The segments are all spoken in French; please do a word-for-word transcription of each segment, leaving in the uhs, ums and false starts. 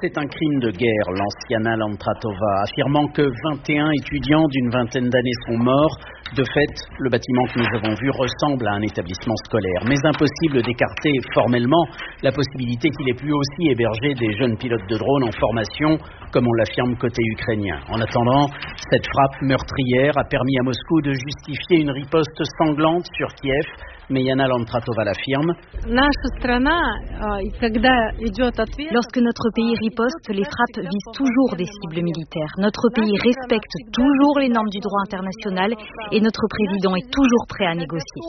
C'est un crime de guerre, lance Yana Lantratova, affirmant que vingt et un étudiants d'une vingtaine d'années sont morts. De fait, le bâtiment que nous avons vu ressemble à un établissement scolaire. Mais impossible d'écarter formellement la possibilité qu'il ait pu aussi héberger des jeunes pilotes de drones en formation, comme on l'affirme côté ukrainien. En attendant, cette frappe meurtrière a permis à Moscou de justifier une riposte sanglante sur Kiev. Mais Yana Lantratova l'affirme. Lorsque notre pays riposte, les frappes visent toujours des cibles militaires. Notre pays respecte toujours les normes du droit international et notre président est toujours prêt à négocier.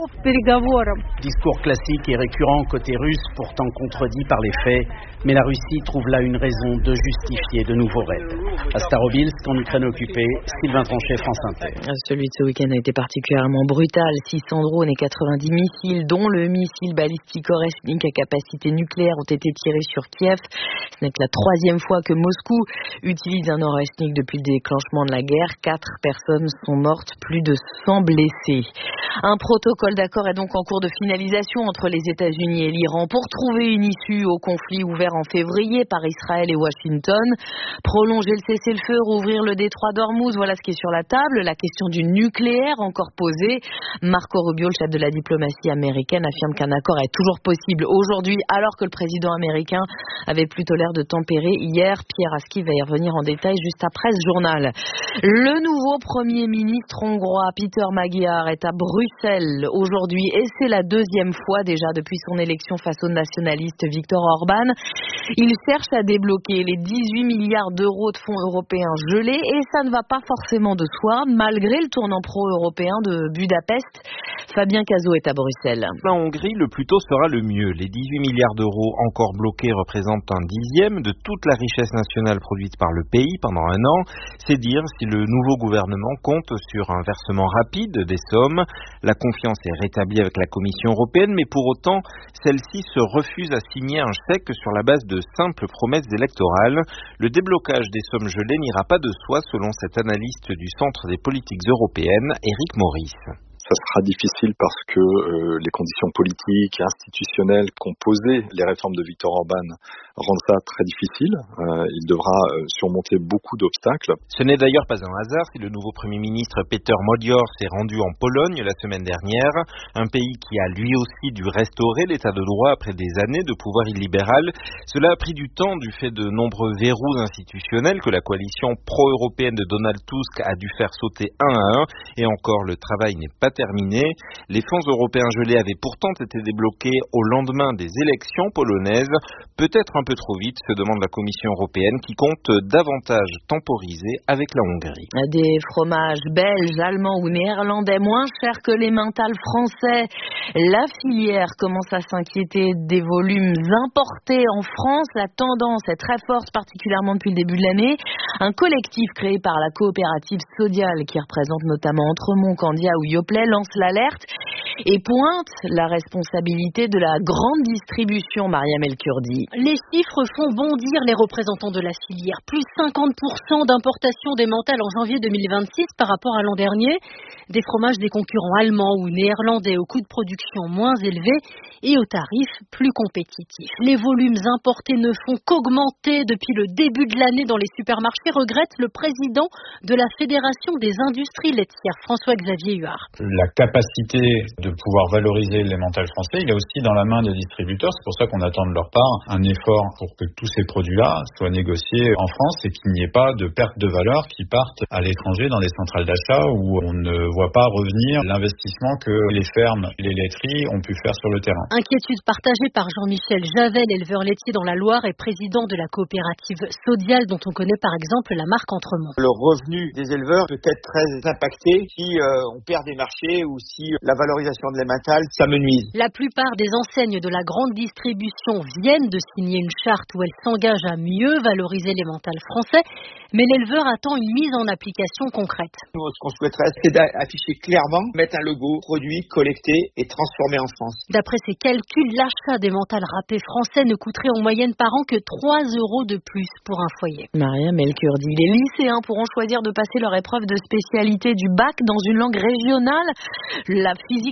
Discours classique et récurrent côté russe, pourtant contredit par les faits. Mais la Russie trouve là une raison de justifier de nouveaux raids. À Starobilsk, en Ukraine occupée, Sylvain Tronchet, France Inter. Celui de ce week-end a été particulièrement brutal. six cents drones et quatre-vingt-dix missiles, dont le missile balistique Oreshnik à capacité nucléaire, ont été tirés sur Kiev. Ce n'est que la troisième fois que Moscou utilise un Oreshnik depuis le déclenchement de la guerre. Quatre personnes sont mortes, plus de cent blessés. Un protocole d'accord est donc en cours de finalisation entre les États-Unis et l'Iran pour trouver une issue au conflit ouvert en février par Israël et Washington. Prolonger le cessez-le-feu, rouvrir le détroit d'Ormuz, voilà ce qui est sur la table. La question du nucléaire encore posée. Marco Rubio, le chef de la diplomatie américaine, affirme qu'un accord est toujours possible aujourd'hui, alors que le président américain avait plutôt l'air de tempérer hier. Pierre Aski va y revenir en détail juste après ce journal. Le nouveau Premier ministre hongrois, Peter Magyar, est à Bruxelles aujourd'hui et c'est la deuxième fois déjà depuis son élection face au nationaliste Viktor Orban. Il cherche à débloquer les dix-huit milliards d'euros de fonds européens gelés et ça ne va pas forcément de soi, malgré le tournant pro-européen de Budapest. Fabien Cazot est à Bruxelles. En Hongrie, le plus tôt sera le mieux. Les dix-huit milliards d'euros encore bloqués représentent un dixième de toute la richesse nationale produite par le pays pendant un an. C'est dire si le nouveau gouvernement compte sur un versement rapide des sommes. La confiance est rétablie avec la Commission européenne, mais pour autant, celle-ci se refuse à signer un chèque sur la base de simples promesses électorales. Le déblocage des sommes gelées n'ira pas de soi, selon cet analyste du Centre des politiques européennes, Éric Maurice. Ça sera difficile parce que euh, les conditions politiques et institutionnelles qu'ont posées les réformes de Viktor Orban rendent ça très difficile. Euh, il devra euh, surmonter beaucoup d'obstacles. Ce n'est d'ailleurs pas un hasard si le nouveau Premier ministre Peter Magyar s'est rendu en Pologne la semaine dernière, un pays qui a lui aussi dû restaurer l'état de droit après des années de pouvoir illibéral. Cela a pris du temps du fait de nombreux verrous institutionnels que la coalition pro-européenne de Donald Tusk a dû faire sauter un à un, et encore le travail n'est pas terminé. Les fonds européens gelés avaient pourtant été débloqués au lendemain des élections polonaises. Peut-être un peu trop vite, se demande la Commission européenne qui compte davantage temporiser avec la Hongrie. Des fromages belges, allemands ou néerlandais moins chers que les mentales français. La filière commence à s'inquiéter des volumes importés en France. La tendance est très forte, particulièrement depuis le début de l'année. Un collectif créé par la coopérative Sodial, qui représente notamment Entremont, Candia ou Yoplait, lance l'alerte et pointe la responsabilité de la grande distribution, Mariam El Kurdi. Les chiffres font bondir les représentants de la filière. Plus cinquante pour cent d'importation des mentales en janvier deux mille vingt-six par rapport à l'an dernier. Des fromages des concurrents allemands ou néerlandais aux coûts de production moins élevés et aux tarifs plus compétitifs. Les volumes importés ne font qu'augmenter depuis le début de l'année dans les supermarchés, regrette le président de la Fédération des industries laitières, François-Xavier Huard. La capacité de pouvoir valoriser les mentales français, il est aussi dans la main des distributeurs. C'est pour ça qu'on attend de leur part un effort pour que tous ces produits-là soient négociés en France et qu'il n'y ait pas de perte de valeur qui partent à l'étranger dans des centrales d'achat où on ne voit pas revenir l'investissement que les fermes et les laiteries ont pu faire sur le terrain. Inquiétude partagée par Jean-Michel Javel, éleveur laitier dans la Loire et président de la coopérative Sodial, dont on connaît par exemple la marque Entremont. Le revenu des éleveurs peut être très impacté si euh, on perd des marchés ou si la valorisation de l'emmental s'amenuise. La plupart des enseignes de la grande distribution viennent de signer une charte où elles s'engagent à mieux valoriser l'emmental français, mais l'éleveur attend une mise en application concrète. Nous, ce qu'on souhaiterait, c'est d'afficher clairement, mettre un logo, produit, collecté et transformé en France. D'après ces calculs, l'achat d'emmental râpé français ne coûterait en moyenne par an que trois euros de plus pour un foyer. Mariam El Kurdi. Les lycéens pourront choisir de passer leur épreuve de spécialité du bac dans une langue régionale. La physique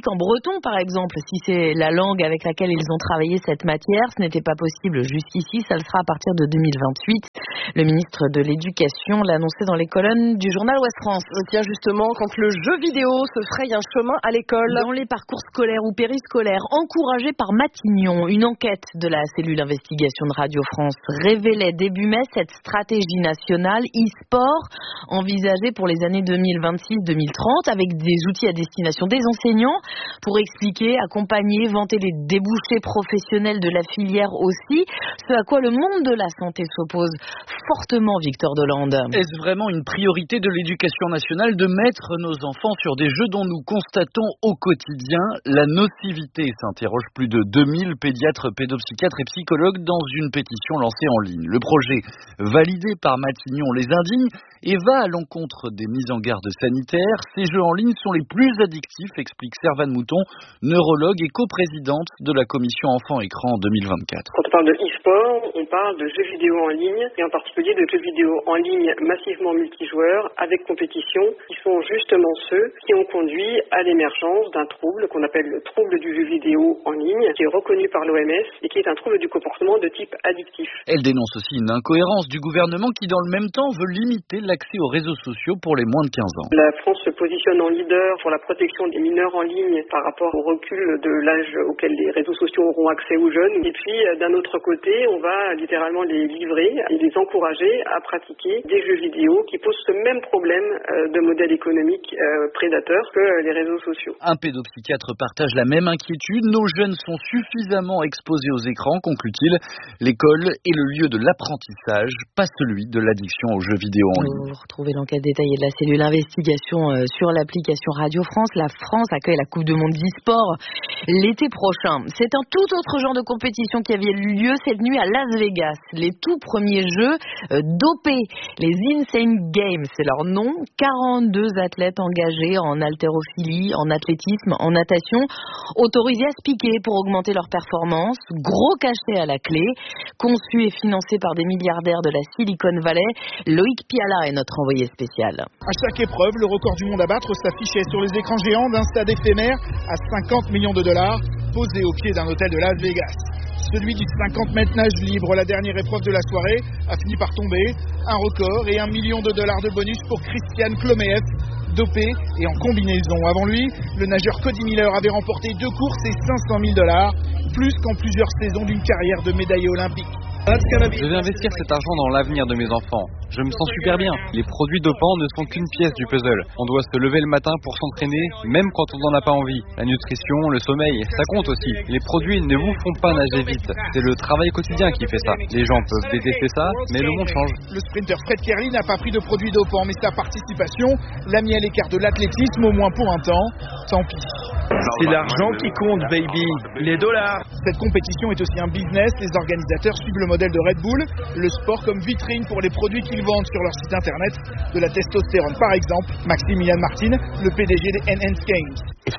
en breton, par exemple, si c'est la langue avec laquelle ils ont travaillé cette matière. Ce n'était pas possible jusqu'ici, ça le sera à partir de deux mille vingt-huit. Le ministre de l'Éducation l'a annoncé dans les colonnes du journal Ouest France. Tiens, justement, quand le jeu vidéo se fraye un chemin à l'école. Dans les parcours scolaires ou périscolaires, encouragés par Matignon, une enquête de la cellule investigation de Radio France révélait début mai cette stratégie nationale e-sport envisagée pour les années deux mille vingt-six deux mille trente avec des outils à destination des enseignants pour expliquer, accompagner, vanter les débouchés professionnels de la filière aussi, ce à quoi le monde de la santé s'oppose fortement, Victor Dolande. Est-ce vraiment une priorité de l'éducation nationale de mettre nos enfants sur des jeux dont nous constatons au quotidien la nocivité, s'interrogent plus de deux mille pédiatres, pédopsychiatres et psychologues dans une pétition lancée en ligne. Le projet, validé par Matignon, les indigne et va à l'encontre des mises en garde sanitaires. Ces jeux en ligne sont les plus addictifs, explique Servane Mouton, neurologue et coprésidente de la commission enfants-écran deux mille vingt-quatre. Quand on parle de e-sport, on parle de jeux vidéo en ligne et en particulier de jeux vidéo en ligne massivement multijoueurs avec compétition qui sont justement ceux qui ont conduit à l'émergence d'un trouble qu'on appelle le trouble du jeu vidéo en ligne qui est reconnu par l'O M S et qui est un trouble du comportement de type addictif. Elle dénonce aussi une incohérence du gouvernement qui dans le même temps veut limiter l'accès aux réseaux sociaux pour les moins de quinze ans. La France se positionne en leader pour la protection des mineurs en ligne par rapport au recul de l'âge auquel les réseaux sociaux auront accès aux jeunes. Et puis d'un autre côté, on va littéralement les livrer et les encourager à pratiquer des jeux vidéo qui posent ce même problème de modèle économique prédateur que les réseaux sociaux. Un pédopsychiatre partage la même inquiétude. Nos jeunes sont suffisamment exposés aux écrans, conclut-il. L'école est le lieu de l'apprentissage, pas celui de l'addiction aux jeux vidéo en ligne. Vous retrouvez l'enquête détaillée de la cellule investigation euh, sur l'application Radio France. La France accueille la Coupe du Monde d'e-sport l'été prochain. C'est un tout autre genre de compétition qui avait eu lieu cette nuit à Las Vegas. Les tout premiers jeux euh, dopés, les Insane Games, c'est leur nom. quarante-deux athlètes engagés en haltérophilie, en athlétisme, en natation, autorisés à se piquer pour augmenter leur performance. Gros cachet à la clé, conçu et financé par des milliardaires de la Silicon Valley. Loïc Piala est notre envoyé spécial. À chaque épreuve, le record du monde à battre s'affichait sur les écrans géants d'un stade éphémère à cinquante millions de dollars, posé au pied d'un hôtel de Las Vegas. Celui du cinquante mètres nage libre, la dernière épreuve de la soirée, a fini par tomber. Un record et un million de dollars de bonus pour Christian Klomeev, dopé et en combinaison. Avant lui, le nageur Cody Miller avait remporté deux courses et cinq cent mille dollars, plus qu'en plusieurs saisons d'une carrière de médaillé olympique. Je vais investir cet argent dans l'avenir de mes enfants. Je me sens super bien. Les produits dopants ne sont qu'une pièce du puzzle. On doit se lever le matin pour s'entraîner, même quand on n'en a pas envie. La nutrition, le sommeil, ça compte aussi. Les produits ne vous font pas nager vite. C'est le travail quotidien qui fait ça. Les gens peuvent détester ça, mais le monde change. Le sprinter Fred Kerley n'a pas pris de produits dopants, mais sa participation l'a mis à l'écart de l'athlétisme, au moins pour un temps. Tant pis. C'est l'argent qui compte, baby. Les dollars. Cette compétition est aussi un business. Les organisateurs suivent le modèle de Red Bull, le sport comme vitrine pour les produits qu'ils vendent sur leur site internet. De la testostérone par exemple. Maximilian Martin, le P D G des Enhanced Games.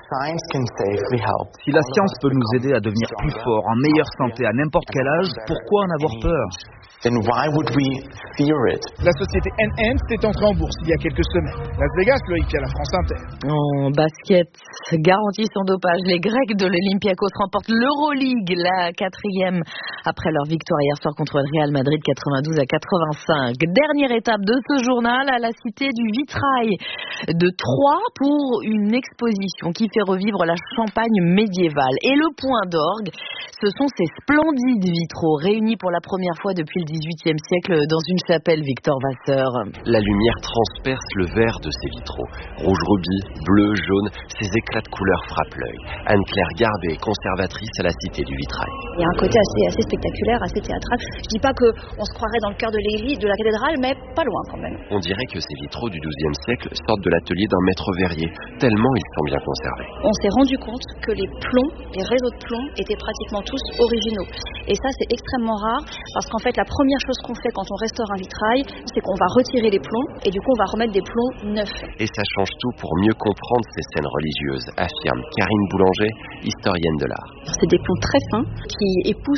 Si la science peut nous aider à devenir plus forts, en meilleure santé à n'importe quel âge, pourquoi en avoir peur ? Then why would we fear it? La société Enhanced est entrée en bourse il y a quelques semaines. Las Vegas, Loïc, à la France Inter. En basket, garantie sans dopage, les Grecs de l'Olympiakos remportent l'Euroleague, la quatrième, après leur victoire hier soir contre le Real Madrid quatre-vingt-douze à quatre-vingt-cinq. Dernière étape de ce journal à la Cité du Vitrail de Troyes pour une exposition qui fait revivre la Champagne médiévale. Et le point d'orgue, ce sont ces splendides vitraux réunis pour la première fois depuis le dix-huitième siècle dans une chapelle, Victor Vasseur. La lumière transperce le verre de ces vitraux. Rouge rubis, bleu, jaune, ces éclats de couleurs frappent l'œil. Anne-Claire Garbet, conservatrice à la Cité du Vitrail. Il y a un côté assez, assez spectaculaire, assez théâtral. Je dis pas qu'on se croirait dans le cœur de l'église, de la cathédrale, mais pas loin quand même. On dirait que ces vitraux du douzième siècle sortent de l'atelier d'un maître verrier, tellement ils sont bien conservés. On s'est rendu compte que les plombs, les réseaux de plombs étaient pratiquement tous originaux. Et ça, c'est extrêmement rare, parce qu'en fait, la première chose qu'on fait quand on restaure un vitrail, c'est qu'on va retirer les plombs, et du coup, on va remettre des plombs neufs. Et ça change tout pour mieux comprendre ces scènes religieuses, affirme Karine Boulanger, historienne de l'art. C'est des plombs très fins, qui épousent complètement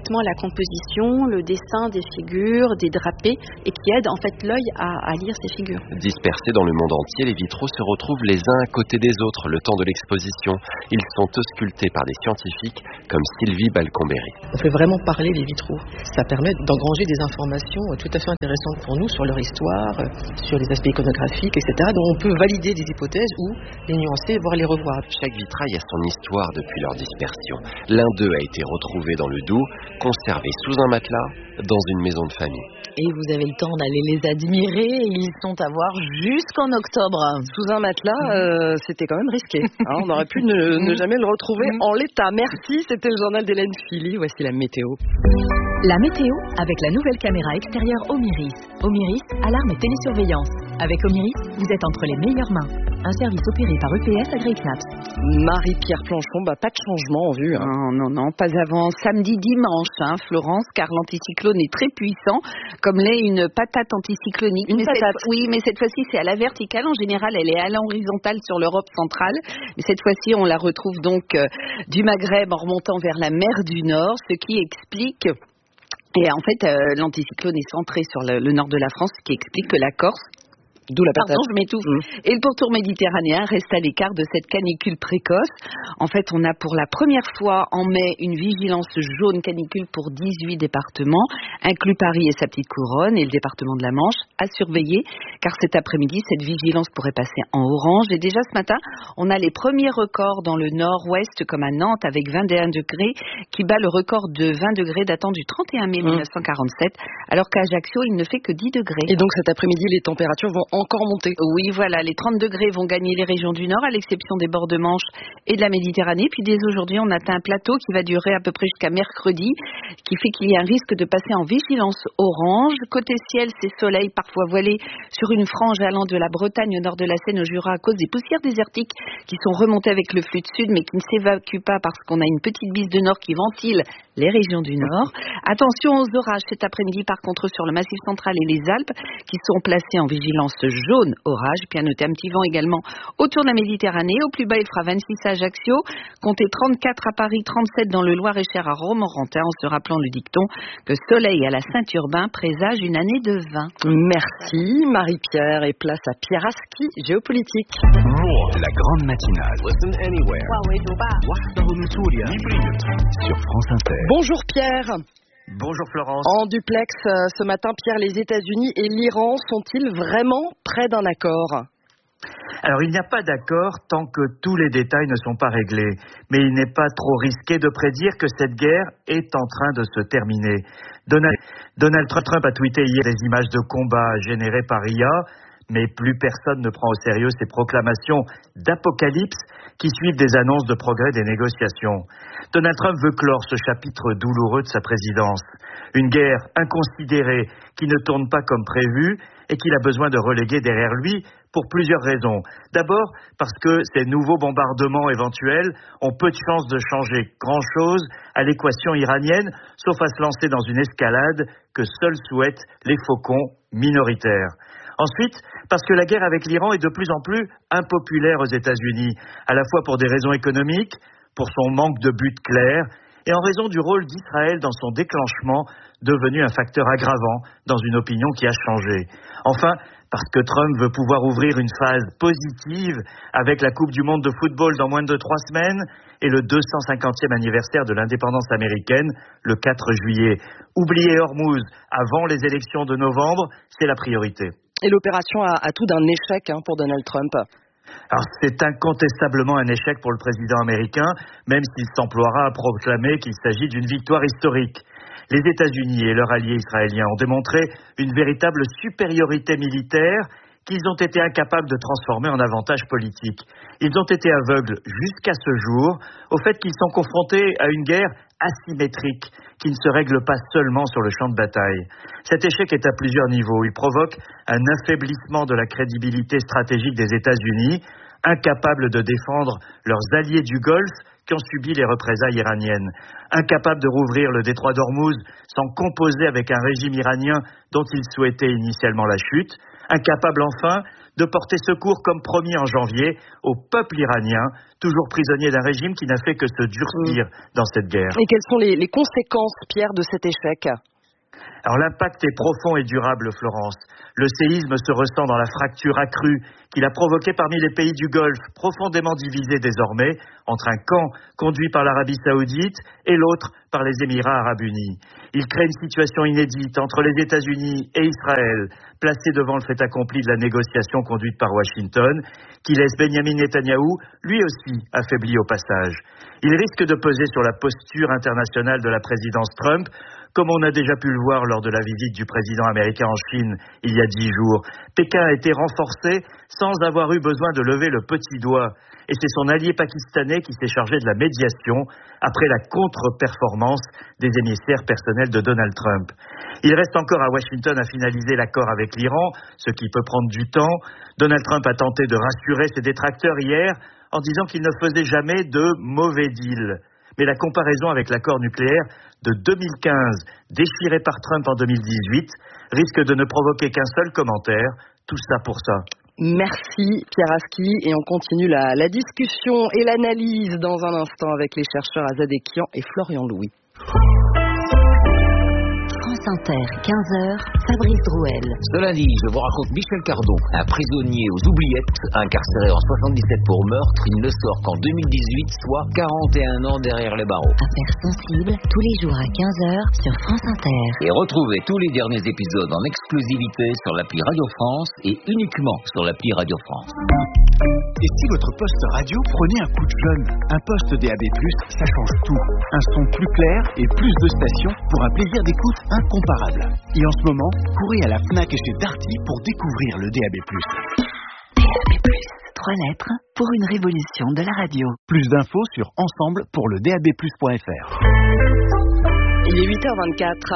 parfaitement à la composition, le dessin des figures, des drapés, et qui aide en fait l'œil à, à lire ces figures. Dispersés dans le monde entier, les vitraux se retrouvent les uns à côté des autres le temps de l'exposition. Ils sont auscultés par des scientifiques comme Sylvie Balcomberry. On fait vraiment parler les vitraux. Ça permet d'engranger des informations tout à fait intéressantes pour nous sur leur histoire, sur les aspects iconographiques, et cetera. Donc on peut valider des hypothèses ou les nuancer, voire les revoir. Chaque vitrail a son histoire depuis leur dispersion. L'un d'eux a été retrouvé dans le Doubs, conservé sous un matelas dans une maison de famille. Et vous avez le temps d'aller les admirer. Ils sont à voir jusqu'en octobre. Sous un matelas, euh, c'était quand même risqué. Hein, on aurait pu ne, ne jamais le retrouver en l'état. Merci, c'était le journal d'Hélène Philly. Voici la météo. La météo avec la nouvelle caméra extérieure Omiris. Omiris, alarme et télésurveillance. Avec Omiris, vous êtes entre les meilleures mains. Un service opéré par E P S AgriKnaps. Marie-Pierre Planchon, bah, pas de changement en vue. Hein. Non, non, non, pas avant samedi, dimanche, hein, Florence, car l'anticyclone est très puissant, comme l'est une patate anticyclonique. Une mais patate. Cette, oui, mais cette fois-ci, c'est à la verticale. En général, elle est à l'horizontale sur l'Europe centrale. Mais cette fois-ci, on la retrouve donc euh, du Maghreb en remontant vers la mer du Nord, ce qui explique... Et en fait, euh, l'anticyclone est centré sur le, le nord de la France, ce qui explique que la Corse, d'où la patate. Pardon, je m'étouffe. Mmh. Et le pourtour méditerranéen reste à l'écart de cette canicule précoce. En fait, on a pour la première fois en mai une vigilance jaune canicule pour dix-huit départements, inclus Paris et sa petite couronne, et le département de la Manche, à surveiller, car cet après-midi, cette vigilance pourrait passer en orange. Et déjà ce matin, on a les premiers records dans le nord-ouest, comme à Nantes, avec vingt et un degrés, qui bat le record de vingt degrés datant du trente et un mai mmh. mille neuf cent quarante-sept, alors qu'à Ajaccio, il ne fait que dix degrés. Et donc cet après-midi, les températures vont encore monter. Oui, voilà, les trente degrés vont gagner les régions du Nord, à l'exception des bords de Manche et de la Méditerranée. Puis dès aujourd'hui, on atteint un plateau qui va durer à peu près jusqu'à mercredi, qui fait qu'il y a un risque de passer en vigilance orange. Côté ciel, c'est soleil parfois voilé sur une frange allant de la Bretagne au nord de la Seine au Jura à cause des poussières désertiques qui sont remontées avec le flux de sud, mais qui ne s'évacuent pas parce qu'on a une petite bise de nord qui ventile les régions du Nord. Attention aux orages cet après-midi, par contre, sur le Massif central et les Alpes, qui sont placés en vigilance jaune orage. Puis à noter un petit vent également autour de la Méditerranée. Au plus bas, il fera vingt-six à Ajaccio, comptez trente-quatre à Paris, trente-sept dans le Loir-et-Cher à Romorantin, en se rappelant le dicton que soleil à la Saint-Urbain présage une année de vin. Merci Marie-Pierre, et place à Pierre Aski, géopolitique. La grande matinale. Sur France Inter. Bonjour Pierre. Bonjour Florence. En duplex ce matin, Pierre, les États-Unis et l'Iran sont-ils vraiment près d'un accord ? Alors il n'y a pas d'accord tant que tous les détails ne sont pas réglés. Mais il n'est pas trop risqué de prédire que cette guerre est en train de se terminer. Donald, Donald Trump a tweeté hier des images de combat générées par I A, mais plus personne ne prend au sérieux ces proclamations d'apocalypse qui suivent des annonces de progrès des négociations. Donald Trump veut clore ce chapitre douloureux de sa présidence. Une guerre inconsidérée qui ne tourne pas comme prévu et qu'il a besoin de reléguer derrière lui pour plusieurs raisons. D'abord, parce que ces nouveaux bombardements éventuels ont peu de chances de changer grand-chose à l'équation iranienne, sauf à se lancer dans une escalade que seuls souhaitent les faucons minoritaires. Ensuite, parce que la guerre avec l'Iran est de plus en plus impopulaire aux États-Unis, à la fois pour des raisons économiques, pour son manque de but clair, et en raison du rôle d'Israël dans son déclenchement, devenu un facteur aggravant dans une opinion qui a changé. Enfin, parce que Trump veut pouvoir ouvrir une phase positive avec la Coupe du monde de football dans moins de trois semaines et le deux cent cinquantième anniversaire de l'indépendance américaine, le quatre juillet. Oublier Hormuz avant les élections de novembre, c'est la priorité. Et l'opération a, a tout d'un échec hein, pour Donald Trump. Alors, c'est incontestablement un échec pour le président américain, même s'il s'emploiera à proclamer qu'il s'agit d'une victoire historique. Les États-Unis et leurs alliés israéliens ont démontré une véritable supériorité militaire qu'ils ont été incapables de transformer en avantage politique. Ils ont été aveugles jusqu'à ce jour au fait qu'ils sont confrontés à une guerre asymétrique qui ne se règle pas seulement sur le champ de bataille. Cet échec est à plusieurs niveaux. Il provoque un affaiblissement de la crédibilité stratégique des États-Unis, incapables de défendre leurs alliés du Golfe qui ont subi les représailles iraniennes, incapables de rouvrir le détroit d'Ormuz sans composer avec un régime iranien dont ils souhaitaient initialement la chute, Incapable enfin de porter secours comme promis en janvier au peuple iranien, toujours prisonnier d'un régime qui n'a fait que se durcir mmh. dans cette guerre. Et quelles sont les, les conséquences, Pierre, de cet échec ? Alors l'impact est profond et durable, Florence. Le séisme se ressent dans la fracture accrue qu'il a provoquée parmi les pays du Golfe, profondément divisés désormais entre un camp conduit par l'Arabie Saoudite et l'autre par les Émirats Arabes Unis. Il crée une situation inédite entre les États-Unis et Israël, placés devant le fait accompli de la négociation conduite par Washington, qui laisse Benjamin Netanyahou, lui aussi, affaibli au passage. Il risque de peser sur la posture internationale de la présidence Trump, comme on a déjà pu le voir lors de la visite du président américain en Chine il y a dix jours. Pékin a été renforcé sans avoir eu besoin de lever le petit doigt. Et c'est son allié pakistanais qui s'est chargé de la médiation après la contre-performance des émissaires personnels de Donald Trump. Il reste encore à Washington à finaliser l'accord avec l'Iran, ce qui peut prendre du temps. Donald Trump a tenté de rassurer ses détracteurs hier en disant qu'il ne faisait jamais de mauvais deal. Mais la comparaison avec l'accord nucléaire de deux mille quinze, déchiré par Trump en deux mille dix-huit, risque de ne provoquer qu'un seul commentaire, tout ça pour ça. Merci Pierre Aski, et on continue la, la discussion et l'analyse dans un instant avec les chercheurs Azad Ekian et Florian Louis. France Inter, quinze heures, Fabrice Drouel. Ce lundi, je vous raconte Michel Cardon, un prisonnier aux oubliettes, incarcéré en soixante-dix-sept pour meurtre. Il ne sort qu'en deux mille dix-huit, soit quarante et un ans derrière les barreaux. Affaires sensibles, tous les jours à quinze heures sur France Inter. Et retrouvez tous les derniers épisodes en exclusivité sur l'appli Radio France et uniquement sur l'appli Radio France. Et si votre poste radio prenait un coup de jeune? Un poste D A B plus, ça change tout. Un son plus clair et plus de stations pour un plaisir d'écoute incomparable. Et en ce moment, courez à la Fnac et chez Darty pour découvrir le D A B plus. D A B plus, trois lettres pour une révolution de la radio. Plus d'infos sur ensemble pour le D A B plus point F R. Il est huit heures vingt-quatre.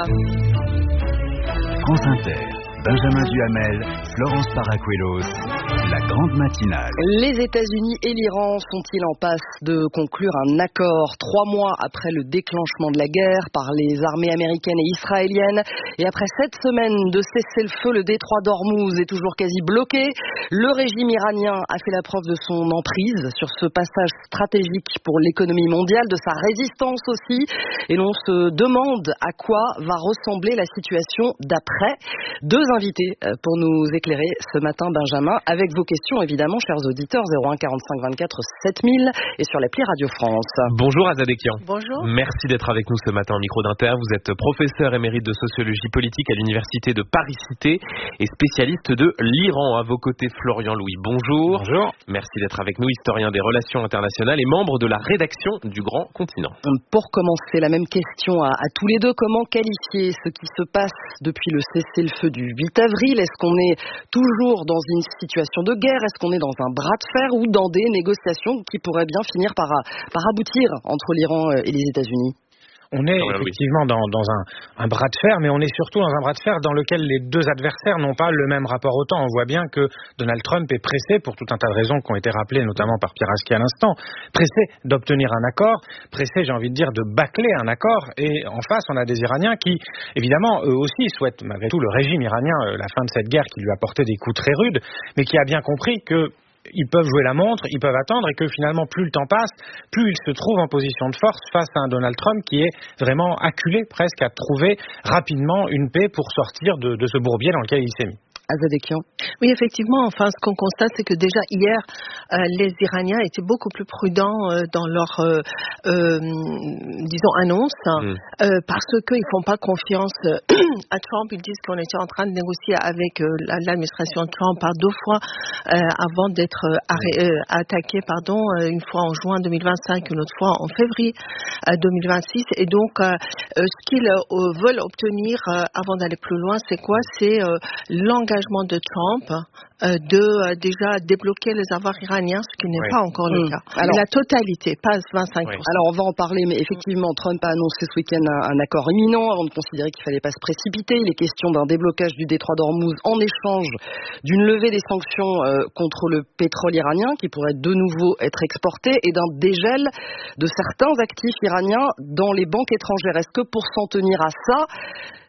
France Inter. Benjamin Duhamel, Florence Paracuelos, la grande matinale. Les États-Unis et l'Iran sont-ils en passe de conclure un accord trois mois après le déclenchement de la guerre par les armées américaines et israéliennes? Et après sept semaines de cessez-le-feu, le détroit d'Ormuz est toujours quasi bloqué. Le régime iranien a fait la preuve de son emprise sur ce passage stratégique pour l'économie mondiale, de sa résistance aussi. Et l'on se demande à quoi va ressembler la situation d'après. Deux invités pour nous éclairer ce matin, Benjamin, avec vos questions évidemment, chers auditeurs, zéro un quarante-cinq vingt-quatre sept mille et sur l'appli Radio France. Bonjour Azad Ekian. Bonjour. Merci d'être avec nous ce matin au micro d'Inter. Vous êtes professeur émérite de sociologie politique à l'université de Paris-Cité et spécialiste de l'Iran. À vos côtés, Florian Louis. Bonjour. Bonjour. Merci d'être avec nous, historien des relations internationales et membre de la rédaction du Grand Continent. Pour commencer, la même question à, à tous les deux. Comment qualifier ce qui se passe depuis le cessez-le-feu du huit avril? Est-ce qu'on est toujours dans une situation de guerre? Est-ce qu'on est dans un bras de fer ou dans des négociations qui pourraient bien finir par, par aboutir entre l'Iran et les États-Unis? On est effectivement dans, dans un, un bras de fer, mais on est surtout dans un bras de fer dans lequel les deux adversaires n'ont pas le même rapport au temps. On voit bien que Donald Trump est pressé, pour tout un tas de raisons qui ont été rappelées notamment par Pierre Aski à l'instant, pressé d'obtenir un accord, pressé, j'ai envie de dire, de bâcler un accord. Et en face, on a des Iraniens qui, évidemment, eux aussi souhaitent, malgré tout, le régime iranien, la fin de cette guerre qui lui a porté des coups très rudes, mais qui a bien compris que ils peuvent jouer la montre, ils peuvent attendre, et que finalement, plus le temps passe, plus ils se trouvent en position de force face à un Donald Trump qui est vraiment acculé presque à trouver rapidement une paix pour sortir de, de ce bourbier dans lequel il s'est mis. Azad Ekian. Oui, effectivement, enfin, ce qu'on constate, c'est que déjà hier, euh, les Iraniens étaient beaucoup plus prudents euh, dans leur, euh, euh, disons, annonce, mm. euh, parce qu'ils ne font pas confiance euh, à Trump. Ils disent qu'on était en train de négocier avec euh, l'administration Trump par deux fois euh, avant d'être euh, arrêt, euh, attaqué, pardon, euh, une fois en juin deux mille vingt-cinq, une autre fois en février euh, deux mille vingt-six. Et donc, euh, euh, ce qu'ils euh, veulent obtenir euh, avant d'aller plus loin, c'est quoi? C'est euh, l'engagement de Trump euh, de euh, déjà débloquer les avoirs iraniens, ce qui n'est oui. pas encore le mmh. cas. Alors, la totalité, pas vingt-cinq pour cent. Oui. Alors, on va en parler, mais effectivement, Trump a annoncé ce week-end un, un accord imminent avant de considérer qu'il ne fallait pas se précipiter. Il est question d'un déblocage du détroit d'Ormuz en échange d'une levée des sanctions euh, contre le pétrole iranien qui pourrait de nouveau être exporté et d'un dégel de certains actifs iraniens dans les banques étrangères. Est-ce que pour s'en tenir à ça,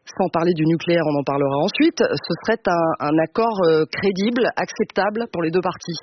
Sans parler du nucléaire, on en parlera ensuite. Ce serait un, un accord euh, crédible, acceptable pour les deux parties.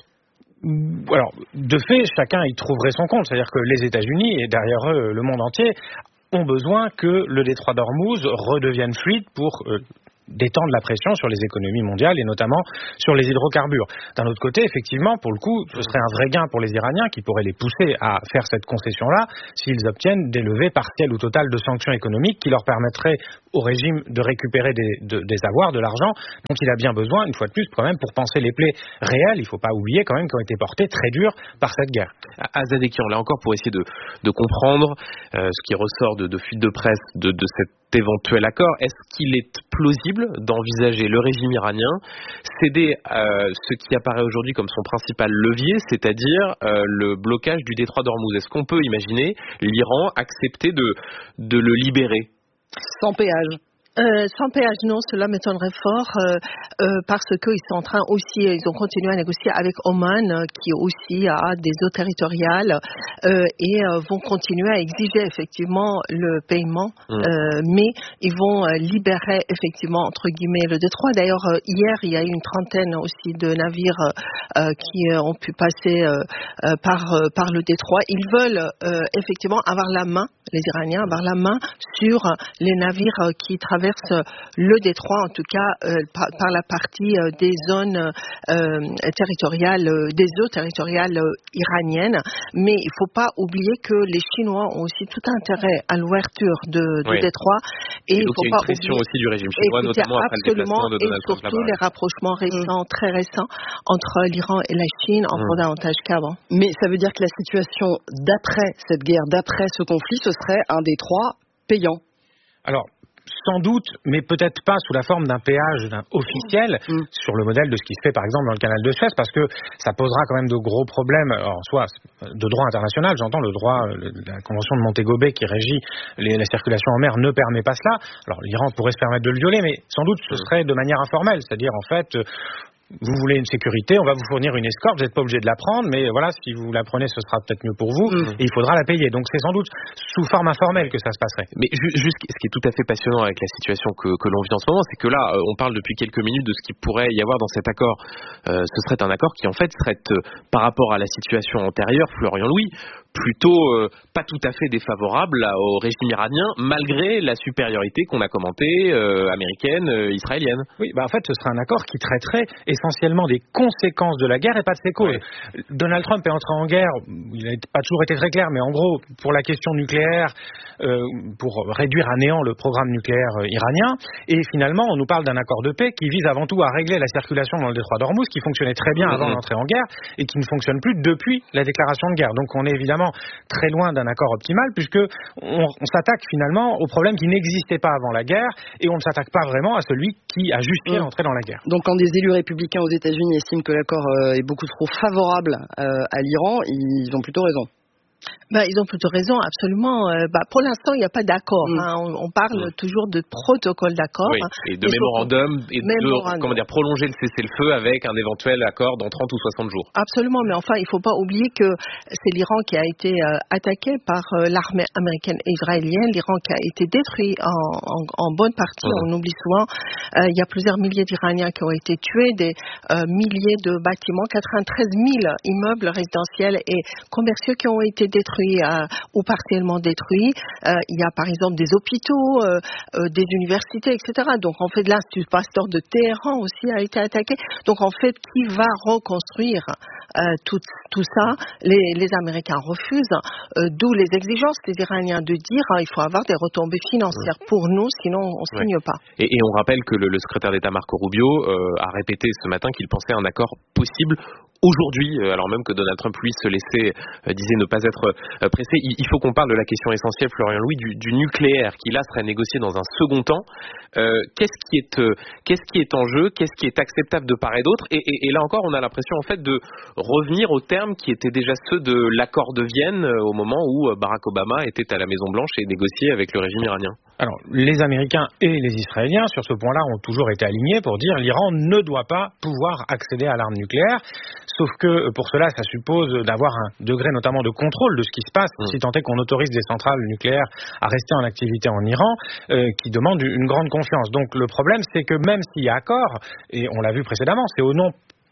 Alors, de fait, chacun y trouverait son compte. C'est-à-dire que les États-Unis et derrière eux le monde entier ont besoin que le détroit d'Ormuz redevienne fluide pour euh, détendre la pression sur les économies mondiales et notamment sur les hydrocarbures. D'un autre côté, effectivement, pour le coup, ce serait un vrai gain pour les Iraniens qui pourrait les pousser à faire cette concession-là s'ils obtiennent des levées partielles ou totales de sanctions économiques qui leur permettraient au régime de récupérer des, de, des avoirs, de l'argent dont il a bien besoin, une fois de plus, quand même, pour penser les plaies réelles, il ne faut pas oublier quand même qui ont été portées très dures par cette guerre. Azadekian, là encore, pour essayer de, de comprendre euh, ce qui ressort de, de fuites de presse de, de cet éventuel accord, est-ce qu'il est plausible d'envisager le régime iranien céder euh, ce qui apparaît aujourd'hui comme son principal levier, c'est-à-dire euh, le blocage du détroit d'Ormuz? Est-ce qu'on peut imaginer l'Iran accepter de, de le libérer? Sans péage. Euh, sans péage, non, cela m'étonnerait fort euh, euh, parce qu'ils sont en train aussi, ils ont continué à négocier avec Oman euh, qui aussi a des eaux territoriales euh, et euh, vont continuer à exiger effectivement le paiement, mmh. euh, mais ils vont euh, libérer effectivement entre guillemets le détroit. D'ailleurs, euh, hier, il y a eu une trentaine aussi de navires euh, qui euh, ont pu passer euh, euh, par, euh, par le détroit. Ils veulent euh, effectivement avoir la main, les Iraniens, avoir la main sur les navires euh, qui traversent le détroit, en tout cas euh, par, par la partie euh, des zones euh, territoriales, euh, des eaux territoriales euh, iraniennes. Mais il ne faut pas oublier que les Chinois ont aussi tout intérêt à l'ouverture de, de oui. détroit. Et, et il faut il y a pas une pression oublier... aussi du régime chinois, notamment après le déplacement de Donald Trump. Et surtout les rapprochements récents, mmh. très récents, entre l'Iran et la Chine, en mmh. davantage qu'avant. Mais ça veut dire que la situation d'après cette guerre, d'après ce conflit, ce serait un détroit payant. Alors, sans doute, mais peut-être pas sous la forme d'un péage d'un officiel, mmh. sur le modèle de ce qui se fait par exemple dans le canal de Suez, parce que ça posera quand même de gros problèmes, en soi, de droit international. J'entends le droit, la convention de Montego Bay qui régit les, la circulation en mer ne permet pas cela. Alors l'Iran pourrait se permettre de le violer, mais sans doute ce serait de manière informelle, c'est-à-dire en fait... vous voulez une sécurité, on va vous fournir une escorte, vous n'êtes pas obligé de la prendre, mais voilà, si vous la prenez, ce sera peut-être mieux pour vous, mmh. et il faudra la payer. Donc c'est sans doute sous forme informelle que ça se passerait. Mais juste, ce qui est tout à fait passionnant avec la situation que, que l'on vit en ce moment, c'est que là, on parle depuis quelques minutes de ce qu'il pourrait y avoir dans cet accord. Euh, ce serait un accord qui, en fait, serait, euh, par rapport à la situation antérieure, Florian Louis, plutôt euh, pas tout à fait défavorable là, au régime iranien, malgré la supériorité qu'on a commentée, euh, américaine, euh, israélienne. Oui, bah en fait, ce serait un accord qui traiterait essentiellement des conséquences de la guerre et pas de ses causes. Oui. Donald Trump est entré en guerre, il n'a pas toujours été très clair, mais en gros, pour la question nucléaire, euh, pour réduire à néant le programme nucléaire euh, iranien, et finalement, on nous parle d'un accord de paix qui vise avant tout à régler la circulation dans le détroit d'Ormuz, qui fonctionnait très bien avant mmh. l'entrée en guerre, et qui ne fonctionne plus depuis la déclaration de guerre. Donc on est évidemment très loin d'un accord optimal, puisque on, on s'attaque finalement au problème qui n'existait pas avant la guerre, et on ne s'attaque pas vraiment à celui qui a justifié mmh. l'entrée dans la guerre. Donc quand des élus républicains aux États-Unis estiment que l'accord euh, est beaucoup trop favorable euh, à l'Iran, ils ont plutôt raison. Ben, ils ont plutôt raison, absolument. Euh, bah, pour l'instant, il n'y a pas d'accord. Mmh. Hein. On, on parle mmh. toujours de protocole d'accord. Oui, et de mémorandum, et mémorandum. de comment dire, prolonger le cessez-le-feu avec un éventuel accord dans trente ou soixante jours. Absolument, mais enfin, il ne faut pas oublier que c'est l'Iran qui a été euh, attaqué par euh, l'armée américaine et israélienne, l'Iran qui a été détruit en, en, en bonne partie, mmh. on oublie souvent. Euh, il y a plusieurs milliers d'Iraniens qui ont été tués, des euh, milliers de bâtiments, quatre-vingt-treize mille immeubles résidentiels et commerciaux qui ont été détruits Euh, ou partiellement détruits. Euh, il y a par exemple des hôpitaux, euh, euh, des universités, et cetera. Donc en fait l'Institut Pasteur de Téhéran aussi a été attaqué. Donc en fait qui va reconstruire euh, tout, tout ça? Les, les Américains refusent, euh, d'où les exigences des Iraniens de dire hein, il faut avoir des retombées financières ouais. pour nous, sinon on ne signe ouais. pas. Et, et on rappelle que le, le secrétaire d'État Marco Rubio euh, a répété ce matin qu'il pensait un accord possible aujourd'hui, alors même que Donald Trump, lui, se laissait, euh, disait ne pas être euh, pressé. Il, il faut qu'on parle de la question essentielle, Florian Louis, du, du nucléaire, qui là serait négocié dans un second temps. Euh, qu'est-ce qui est, euh, qu'est-ce qui est en jeu? Qu'est-ce qui est acceptable de part et d'autre? et, et, et là encore, on a l'impression en fait de revenir aux termes qui étaient déjà ceux de l'accord de Vienne euh, au moment où euh, Barack Obama était à la Maison Blanche et négociait avec le régime iranien. Alors, les Américains et les Israéliens, sur ce point-là, ont toujours été alignés pour dire l'Iran ne doit pas pouvoir accéder à l'arme nucléaire. sauf que pour cela, ça suppose d'avoir un degré notamment de contrôle de ce qui se passe, mmh. si tant est qu'on autorise des centrales nucléaires à rester en activité en Iran, euh, qui demande une grande confiance. Donc le problème, c'est que même s'il y a accord, et on l'a vu précédemment, c'est au nom...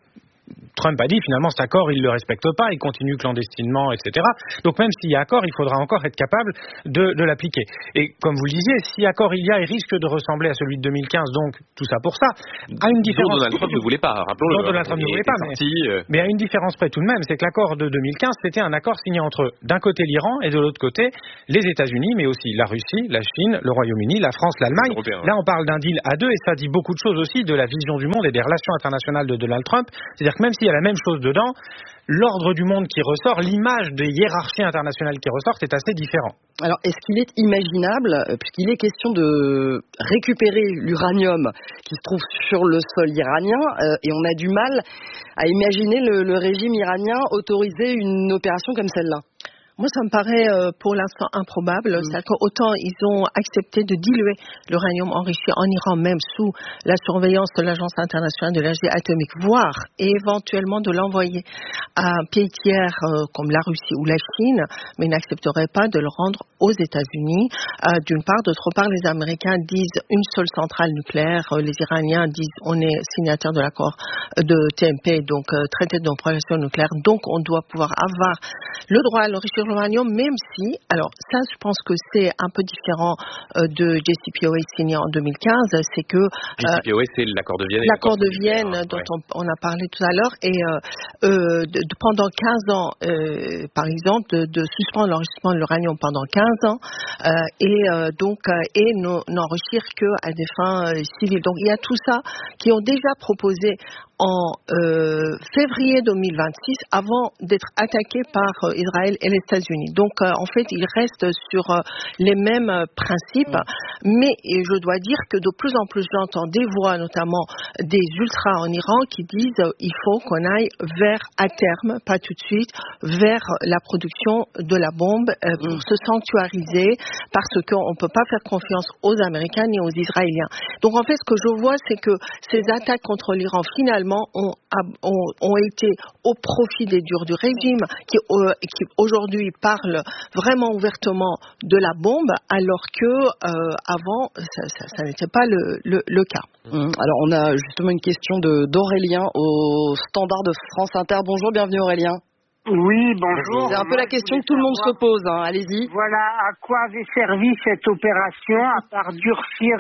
Trump a dit finalement cet accord il ne le respecte pas, il continue clandestinement, et cetera. Donc même s'il y a accord, il faudra encore être capable de, de l'appliquer. Et comme vous le disiez, si accord il y a, il risque de ressembler à celui de deux mille quinze, donc tout ça pour ça. À une différence. Dont Donald Trump ne voulait pas, rappelons-le. Dont Donald Trump ne voulait pas, mais, sorti, euh... mais à une différence près tout de même, c'est que l'accord de deux mille quinze, c'était un accord signé entre d'un côté l'Iran et de l'autre côté les États-Unis, mais aussi la Russie, la Chine, le Royaume-Uni, la France, l'Allemagne. Européen, Là, on parle d'un deal à deux et ça dit beaucoup de choses aussi de la vision du monde et des relations internationales de Donald Trump. C'est-à-dire que même s'il y a la même chose dedans, l'ordre du monde qui ressort, l'image des hiérarchies internationales qui ressortent est assez différent. Alors, est-ce qu'il est imaginable, puisqu'il est question de récupérer l'uranium qui se trouve sur le sol iranien, euh, et on a du mal à imaginer le, le régime iranien autoriser une opération comme celle-là? Moi, ça me paraît euh, pour l'instant improbable. Mmh. C'est-à-dire qu'autant ils ont accepté de diluer l'uranium enrichi en Iran, même sous la surveillance de l'Agence internationale de l'énergie atomique, voire et éventuellement de l'envoyer à un pays tiers euh, comme la Russie ou la Chine, mais ils n'accepteraient pas de le rendre aux États-Unis. Euh, d'une part, d'autre part, les Américains disent une seule centrale nucléaire, euh, les Iraniens disent on est signataire de l'accord de T M P, donc euh, traité de non-prolifération nucléaire, donc on doit pouvoir avoir le droit à l'enrichir l'uranium, même si, alors ça je pense que c'est un peu différent euh, de J C P O A signé en deux mille quinze, c'est que... J C P O A euh, c'est l'accord de Vienne. L'accord de Vienne dont ouais. on, on a parlé tout à l'heure, et euh, euh, de, de, pendant quinze ans, euh, par exemple, de, de suspendre l'enrichissement de l'uranium pendant quinze ans, euh, et euh, donc, euh, et n'enrichir qu'à des fins euh, civiles. Donc il y a tout ça qui ont déjà proposé en euh, février deux mille vingt-six, avant d'être attaqué par euh, Israël et les États-Unis. Donc, euh, en fait, ils restent sur euh, les mêmes euh, principes, mmh. mais et je dois dire que de plus en plus, j'entends des voix, notamment des ultras en Iran, qui disent euh, il faut qu'on aille vers, à terme, pas tout de suite, vers la production de la bombe euh, pour mmh. se sanctuariser, parce qu'on ne peut pas faire confiance aux Américains ni aux Israéliens. Donc, en fait, ce que je vois, c'est que ces attaques contre l'Iran, finalement, Ont, ont, ont été au profit des durs du régime qui, euh, qui aujourd'hui parlent vraiment ouvertement de la bombe, alors que euh, avant ça, ça, ça n'était pas le, le, le cas. Mmh. Alors on a justement une question de, d'Aurélien au standard de France Inter. Bonjour, bienvenue Aurélien. Oui, bonjour. C'est un peu la question que tout le monde se pose, hein. Allez-y. Voilà, à quoi avait servi cette opération, à part durcir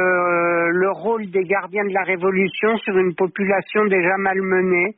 le, le rôle des gardiens de la Révolution sur une population déjà malmenée?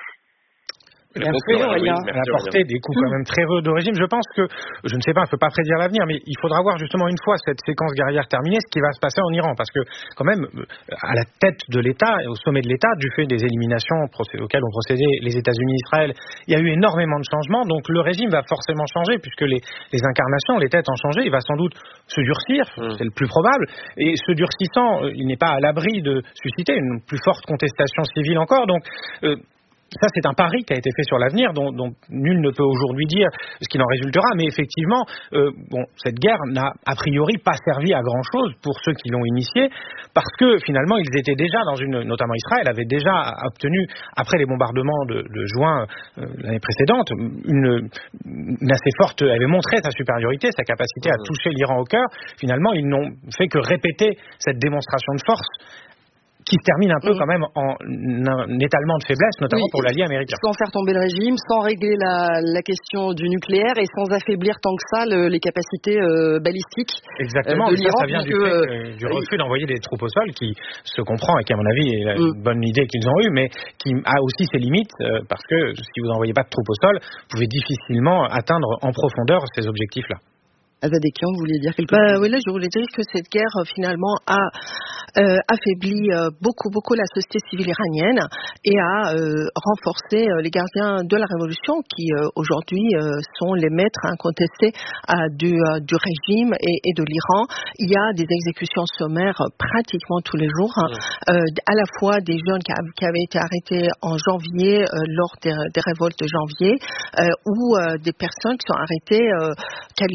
Elle a apporté des coups quand même très rudes au régime. Je pense que, je ne sais pas, on ne peut pas prédire l'avenir, mais il faudra voir justement une fois cette séquence guerrière terminée, ce qui va se passer en Iran. Parce que quand même, à la tête de l'État, au sommet de l'État, du fait des éliminations auxquelles ont procédé les États-Unis et Israël, il y a eu énormément de changements. Donc le régime va forcément changer, puisque les, les incarnations, les têtes ont changé. Il va sans doute se durcir, mmh. c'est le plus probable. Et se durcissant, il n'est pas à l'abri de susciter une plus forte contestation civile encore. Donc... Euh, Ça, c'est un pari qui a été fait sur l'avenir, dont, dont nul ne peut aujourd'hui dire ce qu'il en résultera. Mais effectivement, euh, bon, cette guerre n'a a priori pas servi à grand-chose pour ceux qui l'ont initiée, parce que finalement, ils étaient déjà dans une, notamment Israël, avait déjà obtenu, après les bombardements de, de juin euh, l'année précédente, une, une assez forte, avait montré sa supériorité, sa capacité à toucher l'Iran au cœur. Finalement, ils n'ont fait que répéter cette démonstration de force, qui se termine un peu mmh. quand même en un étalement de faiblesse, notamment oui, pour l'allié américain. Sans faire tomber le régime, sans régler la, la question du nucléaire et sans affaiblir tant que ça le, les capacités euh, balistiques Exactement, euh, de l'Iran. Ça, ça vient du, fait, euh, du refus oui. d'envoyer des troupes au sol, qui se comprend et qui, à mon avis, est la mmh. bonne idée qu'ils ont eue, mais qui a aussi ses limites, euh, parce que si vous n'envoyez pas de troupes au sol, vous pouvez difficilement atteindre en profondeur ces objectifs-là. Azadekian, vous vouliez dire quelque chose? bah, Oui, là, je voulais dire que cette guerre, finalement, a euh, affaibli euh, beaucoup, beaucoup la société civile iranienne et a euh, renforcé euh, les gardiens de la révolution qui, euh, aujourd'hui, euh, sont les maîtres incontestés euh, du, euh, du régime et, et de l'Iran. Il y a des exécutions sommaires pratiquement tous les jours, hein, mmh. euh, à la fois des jeunes qui, a, qui avaient été arrêtés en janvier, euh, lors des, des révoltes de janvier, euh, ou euh, des personnes qui sont arrêtées, euh, qualifiées d'espions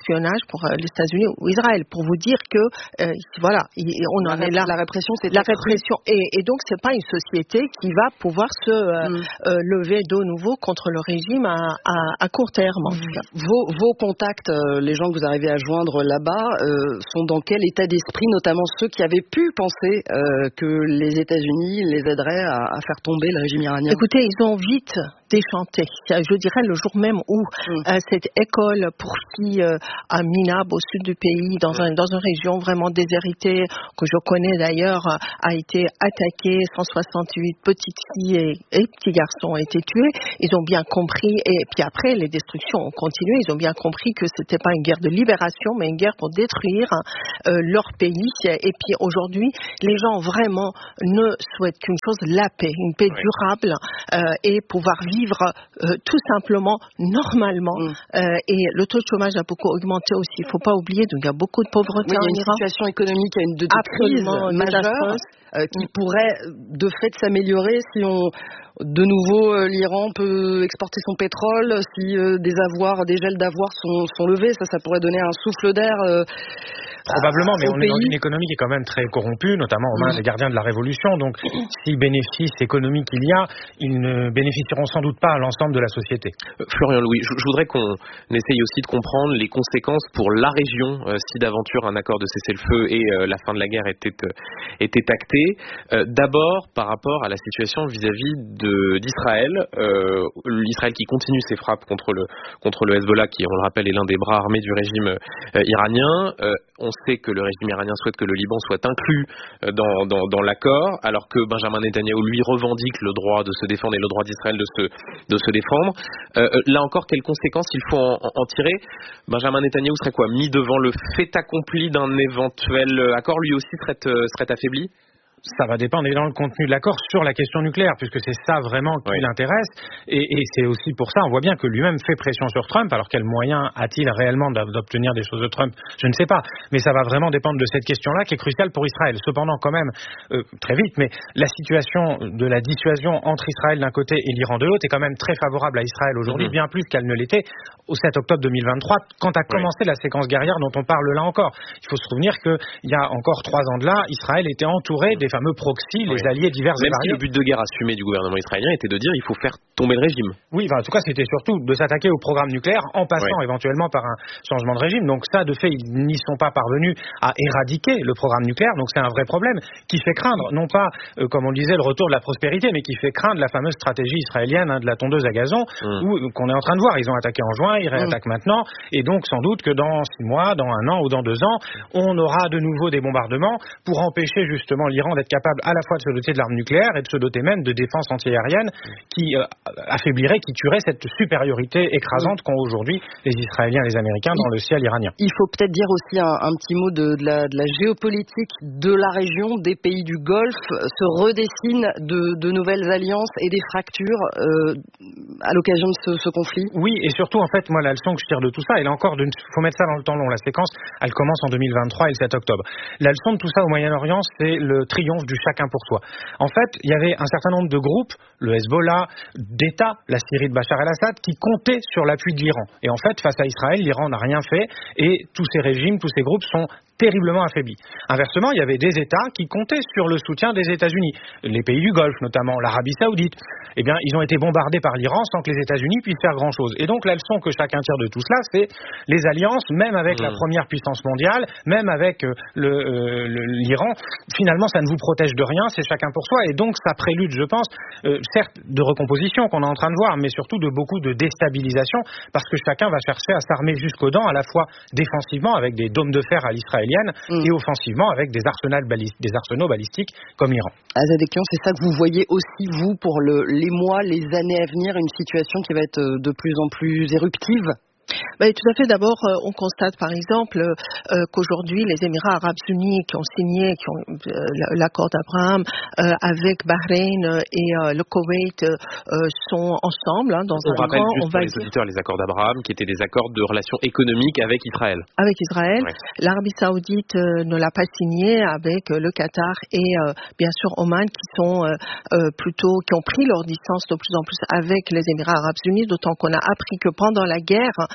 d'espionnage pour euh, les États-Unis ou Israël, pour vous dire que euh, voilà, on en la, est là. La répression, c'est la répression, et, et donc c'est pas une société qui va pouvoir se euh, mm. euh, lever de nouveau contre le régime à, à, à court terme. En tout cas. Vos, vos contacts, euh, les gens que vous arrivez à joindre là-bas, euh, sont dans quel état d'esprit, notamment ceux qui avaient pu penser euh, que les États-Unis les aideraient à, à faire tomber le régime iranien? Écoutez, ils ont vite déchanté. Je dirais le jour même où mm. euh, cette école pour filles euh, à Minab, au sud du pays, dans, mm. un, dans une région vraiment déshéritée, que je connais d'ailleurs, a été attaquée. cent soixante-huit petites filles et, et petits garçons ont été tués. Ils ont bien compris, et puis après les destructions ont continué, ils ont bien compris que c'était pas une guerre de libération, mais une guerre pour détruire euh, leur pays. Et puis aujourd'hui, les gens vraiment ne souhaitent qu'une chose, la paix, une paix oui. durable, euh, et pouvoir vivre euh, tout simplement normalement. Mm. Euh, et le taux de chômage a beaucoup augmenté aussi. Il ne faut pas oublier, donc il y a beaucoup de pauvreté oui, en Iran. Il y a une situation économique, il y a une de, de crise majeure euh, qui mm. pourrait de fait s'améliorer si on de nouveau euh, l'Iran peut exporter son pétrole, si euh, des avoirs, des gels d'avoirs sont, sont levés, ça, ça pourrait donner un souffle d'air. Euh, Probablement, mais on pays. est dans une économie qui est quand même très corrompue, notamment aux mains mmh. des gardiens de la Révolution. Donc, si bénéfice économique il y a, ils ne bénéficieront sans doute pas à l'ensemble de la société. Euh, Florian Louis, je, je voudrais qu'on essaye aussi de comprendre les conséquences pour la région euh, si d'aventure un accord de cessez-le-feu et euh, la fin de la guerre était, euh, était acté. Euh, d'abord, par rapport à la situation vis-à-vis de, d'Israël, euh, l'Israël qui continue ses frappes contre le, contre le Hezbollah, qui, on le rappelle, est l'un des bras armés du régime euh, iranien. Euh, on sait que le régime iranien souhaite que le Liban soit inclus dans, dans, dans l'accord, alors que Benjamin Netanyahou, lui, revendique le droit de se défendre et le droit d'Israël de se, de se défendre. Euh, là encore, quelles conséquences il faut en, en tirer? Benjamin Netanyahou serait quoi? Mis devant le fait accompli d'un éventuel accord, lui aussi serait, serait affaibli? Ça va dépendre évidemment du contenu de l'accord sur la question nucléaire, puisque c'est ça vraiment qui oui. l'intéresse. Et, et c'est aussi pour ça, on voit bien que lui-même fait pression sur Trump. Alors quel moyen a-t-il réellement d'obtenir des choses de Trump? Je ne sais pas. Mais ça va vraiment dépendre de cette question-là qui est cruciale pour Israël. Cependant, quand même, euh, très vite, mais la situation de la dissuasion entre Israël d'un côté et l'Iran de l'autre est quand même très favorable à Israël aujourd'hui, mm-hmm. bien plus qu'elle ne l'était au sept octobre deux mille vingt-trois, quand a commencé oui. la séquence guerrière dont on parle là encore. Il faut se souvenir qu'il y a encore trois ans de là, Israël était entouré des fameux proxy, les oui. alliés divers Même et variés. Si le but de guerre assumé du gouvernement israélien était de dire il faut faire tomber le régime. Oui, enfin, en tout cas, c'était surtout de s'attaquer au programme nucléaire en passant oui. éventuellement par un changement de régime. Donc ça, de fait, ils n'y sont pas parvenus à éradiquer le programme nucléaire. Donc c'est un vrai problème qui fait craindre, non pas, euh, comme on le disait, le retour de la prospérité, mais qui fait craindre la fameuse stratégie israélienne hein, de la tondeuse à gazon, mmh. où, qu'on est en train de voir. Ils ont attaqué en juin, ils réattaquent mmh. maintenant. Et donc, sans doute que dans six mois, dans un an ou dans deux ans, on aura de nouveau des bombardements pour empêcher justement l'Iran d'être capable à la fois de se doter de l'arme nucléaire et de se doter même de défense antiaérienne qui euh, affaiblirait, qui tuerait cette supériorité écrasante qu'ont aujourd'hui les Israéliens et les Américains dans le ciel iranien. Il faut peut-être dire aussi un, un petit mot de, de, la, de la géopolitique de la région, des pays du Golfe. Se redessinent de, de nouvelles alliances et des fractures euh, à l'occasion de ce, ce conflit. Oui, et surtout, en fait, moi, la leçon que je tire de tout ça, et là encore, il faut mettre ça dans le temps long. La séquence, elle commence en deux mille vingt-trois et le sept octobre. La leçon de tout ça au Moyen-Orient, c'est le triomphe du chacun pour soi. En fait, il y avait un certain nombre de groupes, le Hezbollah, d'États, la Syrie de Bachar el-Assad, qui comptaient sur l'appui de l'Iran. Et en fait, face à Israël, l'Iran n'a rien fait et tous ces régimes, tous ces groupes sont terriblement affaiblis. Inversement, il y avait des États qui comptaient sur le soutien des États-Unis, les pays du Golfe notamment, l'Arabie Saoudite. Eh bien, ils ont été bombardés par l'Iran sans que les États-Unis puissent faire grand-chose. Et donc, la leçon que chacun tire de tout cela, c'est les alliances, même avec mmh. la première puissance mondiale, même avec euh, le, euh, le, l'Iran, finalement, ça ne vous protège de rien, c'est chacun pour soi. Et donc, ça prélude, je pense, euh, certes, de recomposition qu'on est en train de voir, mais surtout de beaucoup de déstabilisation, parce que chacun va chercher à s'armer jusqu'aux dents, à la fois défensivement, avec des dômes de fer à l'israélienne, mmh. et offensivement, avec des, des arsenaux balistiques comme l'Iran. Azadekian, c'est ça que vous voyez aussi, vous, pour le, les mois, les années à venir, une situation qui va être de plus en plus éruptive? Ben, tout à fait. D'abord, euh, on constate par exemple euh, qu'aujourd'hui, les Émirats arabes unis qui ont signé qui ont, euh, l'accord d'Abraham euh, avec Bahreïn et euh, le Koweït euh, sont ensemble hein, dans on un rappelle grand. Juste on va pour les auditeurs les accords d'Abraham qui étaient des accords de relations économiques avec Israël. Avec Israël. Ouais. L'Arabie Saoudite euh, ne l'a pas signé avec euh, le Qatar et euh, bien sûr Oman qui sont euh, euh, plutôt qui ont pris leur distance de plus en plus avec les Émirats arabes unis. D'autant qu'on a appris que pendant la guerre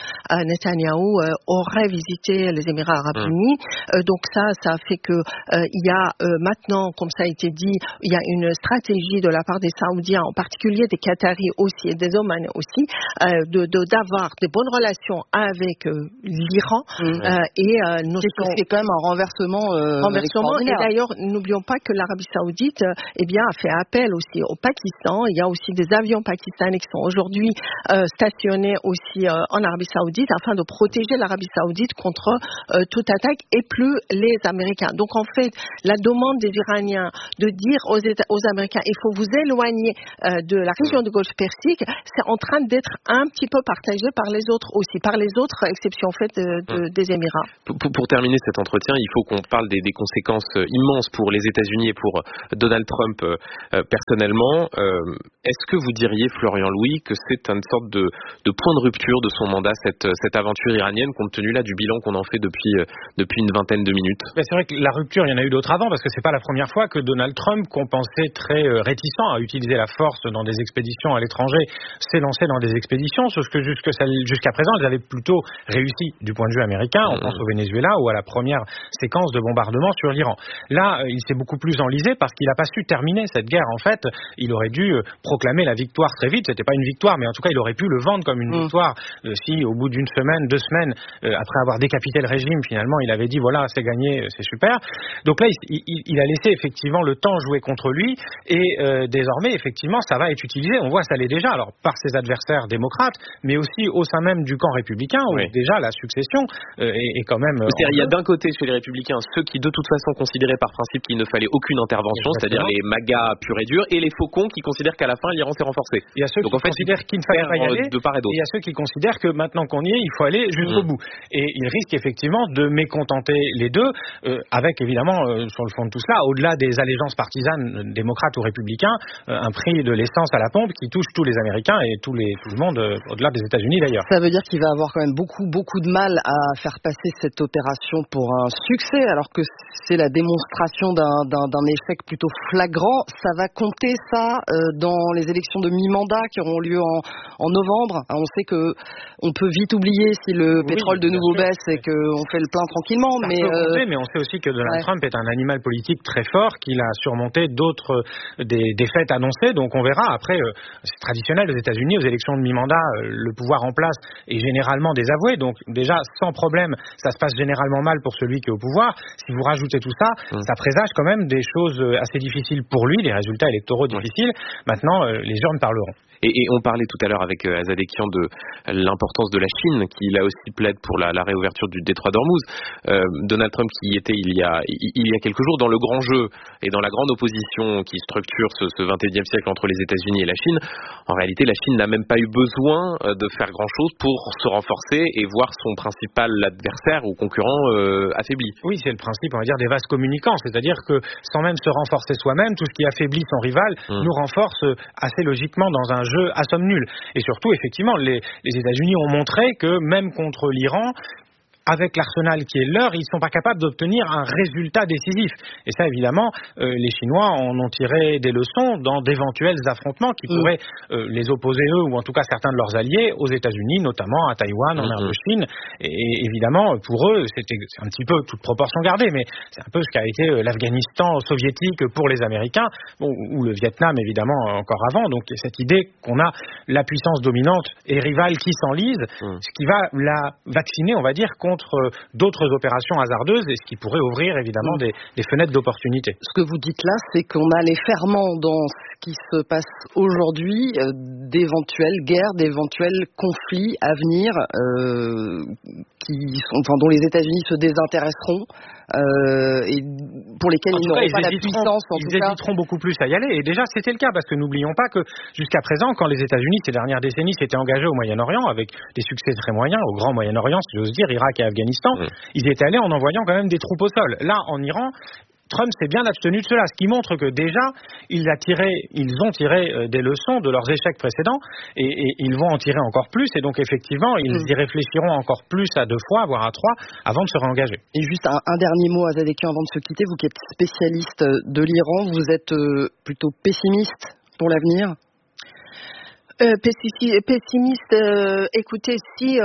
euh, Netanyahou euh, aurait visité les Émirats Arabes Unis. Euh, donc ça, ça fait que euh, il y a euh, maintenant, comme ça a été dit, il y a une stratégie de la part des Saoudiens, en particulier des Qataris aussi et des Omanais aussi, euh, de, de d'avoir de bonnes relations avec euh, l'Iran mmh. euh, et euh, nos c'est quand même un renversement. Euh, renversement. Et d'ailleurs, n'oublions pas que l'Arabie Saoudite, euh, eh bien, a fait appel aussi au Pakistan. Il y a aussi des avions pakistanais qui sont aujourd'hui euh, stationnés aussi euh, en Arabie Saoudite afin de protéger l'Arabie Saoudite contre euh, toute attaque et plus les Américains. Donc en fait, la demande des Iraniens de dire aux, États, aux Américains il faut vous éloigner euh, de la région du Golfe Persique, c'est en train d'être un petit peu partagé par les autres aussi, par les autres exceptions faites de, de, des Émirats. Pour, pour terminer cet entretien, il faut qu'on parle des, des conséquences immenses pour les États-Unis et pour Donald Trump euh, personnellement. Euh, est-ce que vous diriez, Florian Louis, que c'est une sorte de, de point de rupture de son mandat, cette, cette aventure iranienne, compte tenu là du bilan qu'on en fait depuis, euh, depuis une vingtaine de minutes? Ben c'est vrai que la rupture, il y en a eu d'autres avant, parce que c'est pas la première fois que Donald Trump, qu'on pensait très euh, réticent à utiliser la force dans des expéditions à l'étranger, s'est lancé dans des expéditions, sauf que jusque, jusqu'à présent, ils avaient plutôt réussi du point de vue américain. On mmh. pense au Venezuela ou à la première séquence de bombardement sur l'Iran. Là, il s'est beaucoup plus enlisé parce qu'il n'a pas su terminer cette guerre. En fait, il aurait dû proclamer la victoire très vite. C'était pas une victoire, mais en tout cas, il aurait pu le vendre comme une mmh. victoire euh, si, au bout d'une semaine, deux semaines, euh, après avoir décapité le régime, finalement, il avait dit voilà, c'est gagné, c'est super. Donc là, il, il, il a laissé effectivement le temps jouer contre lui et euh, désormais, effectivement, ça va être utilisé. On voit, ça l'est déjà, alors par ses adversaires démocrates, mais aussi au sein même du camp républicain, où oui. déjà la succession euh, est, est quand même. Euh, C'est-à-dire, il y a d'un côté chez les républicains ceux qui de toute façon considéraient par principe qu'il ne fallait aucune intervention, c'est-à-dire les MAGA purs et durs, et les faucons qui considèrent qu'à la fin l'Iran s'est renforcé. Il y a ceux Donc, qui en fait, considèrent qu'il ne fallait pas y aller, de part et d'autre. Et il y a ceux qui considèrent que maintenant qu'on y est, il faut aller jusqu'au mmh. bout. Et ils risquent effectivement de mécontenter les deux, euh, avec évidemment euh, sur le fond de tout cela, au-delà des allégeances partisanes, démocrates ou républicains, euh, un prix de l'essence à la pompe qui touche tous les Américains et tous les, tout le monde, euh, au-delà des États-Unis d'ailleurs. Ça veut dire qu'il va avoir quand même beaucoup, beaucoup de mal à faire passer cette opération pour un succès, alors que c'est la démonstration d'un, d'un, d'un échec plutôt flagrant. Ça va compter, ça, euh, dans les élections de mi-mandat qui auront lieu en, en novembre. On sait que on peut vite oublier si le oui, pétrole de nouveau sûr. baisse et qu'on fait le plein tranquillement. Ça mais, peut euh... compter, mais on sait aussi que Donald ouais. Trump est un animal politique très fort, qu'il a surmonté d'autres des défaites annoncées. Donc on verra. Après, euh, c'est traditionnel aux États-Unis, aux élections de mi-mandat, euh, le pouvoir en place est généralement désavoué. Donc déjà, sans problème, ça se passe généralement mal pour celui qui est au pouvoir. Si vous rajoutez tout ça, mmh. ça présage quand même des choses assez difficiles pour lui, des résultats électoraux difficiles. Ouais. Maintenant, euh, les urnes parleront. Et, et on parlait tout à l'heure avec euh, Azadekian de l'importance de la Chine, qui là aussi plaide pour la, la réouverture du détroit d'Ormuz. Euh, Donald Trump qui y était il y, a, il, il y a quelques jours dans le grand jeu et dans la grande opposition qui structure ce, ce vingt et unième siècle entre les États-Unis et la Chine. En réalité, la Chine n'a même pas eu besoin euh, de faire grand-chose pour se renforcer et voir son principal adversaire ou concurrent euh, affaibli. Oui, c'est le principe, on va dire, des vases communicants. C'est-à-dire que sans même se renforcer soi-même, tout ce qui affaiblit son rival mmh. nous renforce assez logiquement dans un jeu à somme nulle. Et surtout, effectivement, les, les États-Unis ont montré que même contre l'Iran, avec l'arsenal qui est leur, ils ne sont pas capables d'obtenir un résultat décisif. Et ça, évidemment, euh, les Chinois en ont tiré des leçons dans d'éventuels affrontements qui mmh. pourraient euh, les opposer, eux, ou en tout cas certains de leurs alliés, aux États-Unis, notamment à Taïwan, en mer de Chine. Et, et évidemment, pour eux, c'était c'est un petit peu toute proportion gardée, mais c'est un peu ce qu'a été euh, l'Afghanistan soviétique pour les Américains, bon, ou le Vietnam, évidemment, encore avant. Donc, cette idée qu'on a la puissance dominante et rivale qui s'enlise, mmh. ce qui va la vacciner, on va dire, contre contre d'autres opérations hasardeuses et ce qui pourrait ouvrir évidemment des, des fenêtres d'opportunité. Ce que vous dites là, c'est qu'on a les ferments dans ce qui se passe aujourd'hui, euh, d'éventuelles guerres, d'éventuels conflits à venir, euh, qui sont, enfin, dont les États-Unis se désintéresseront. Euh, et pour lesquels ils n'auront pas la puissance en ils tout cas. Ils hésiteront beaucoup plus à y aller et déjà c'était le cas parce que n'oublions pas que jusqu'à présent quand les États-Unis ces dernières décennies s'étaient engagés au Moyen-Orient avec des succès très moyens au grand Moyen-Orient si j'ose dire, Irak et Afghanistan, mmh. ils y étaient allés en envoyant quand même des troupes au sol. Là en Iran Trump s'est bien abstenu de cela, ce qui montre que déjà, ils, a tiré, ils ont tiré euh, des leçons de leurs échecs précédents et, et ils vont en tirer encore plus et donc effectivement, ils mmh. y réfléchiront encore plus à deux fois, voire à trois, avant de se réengager. Et juste un, un dernier mot, Azadekian, avant de se quitter, vous qui êtes spécialiste de l'Iran, vous êtes euh, plutôt pessimiste pour l'avenir ? Euh, pessimiste, euh, écoutez, si euh,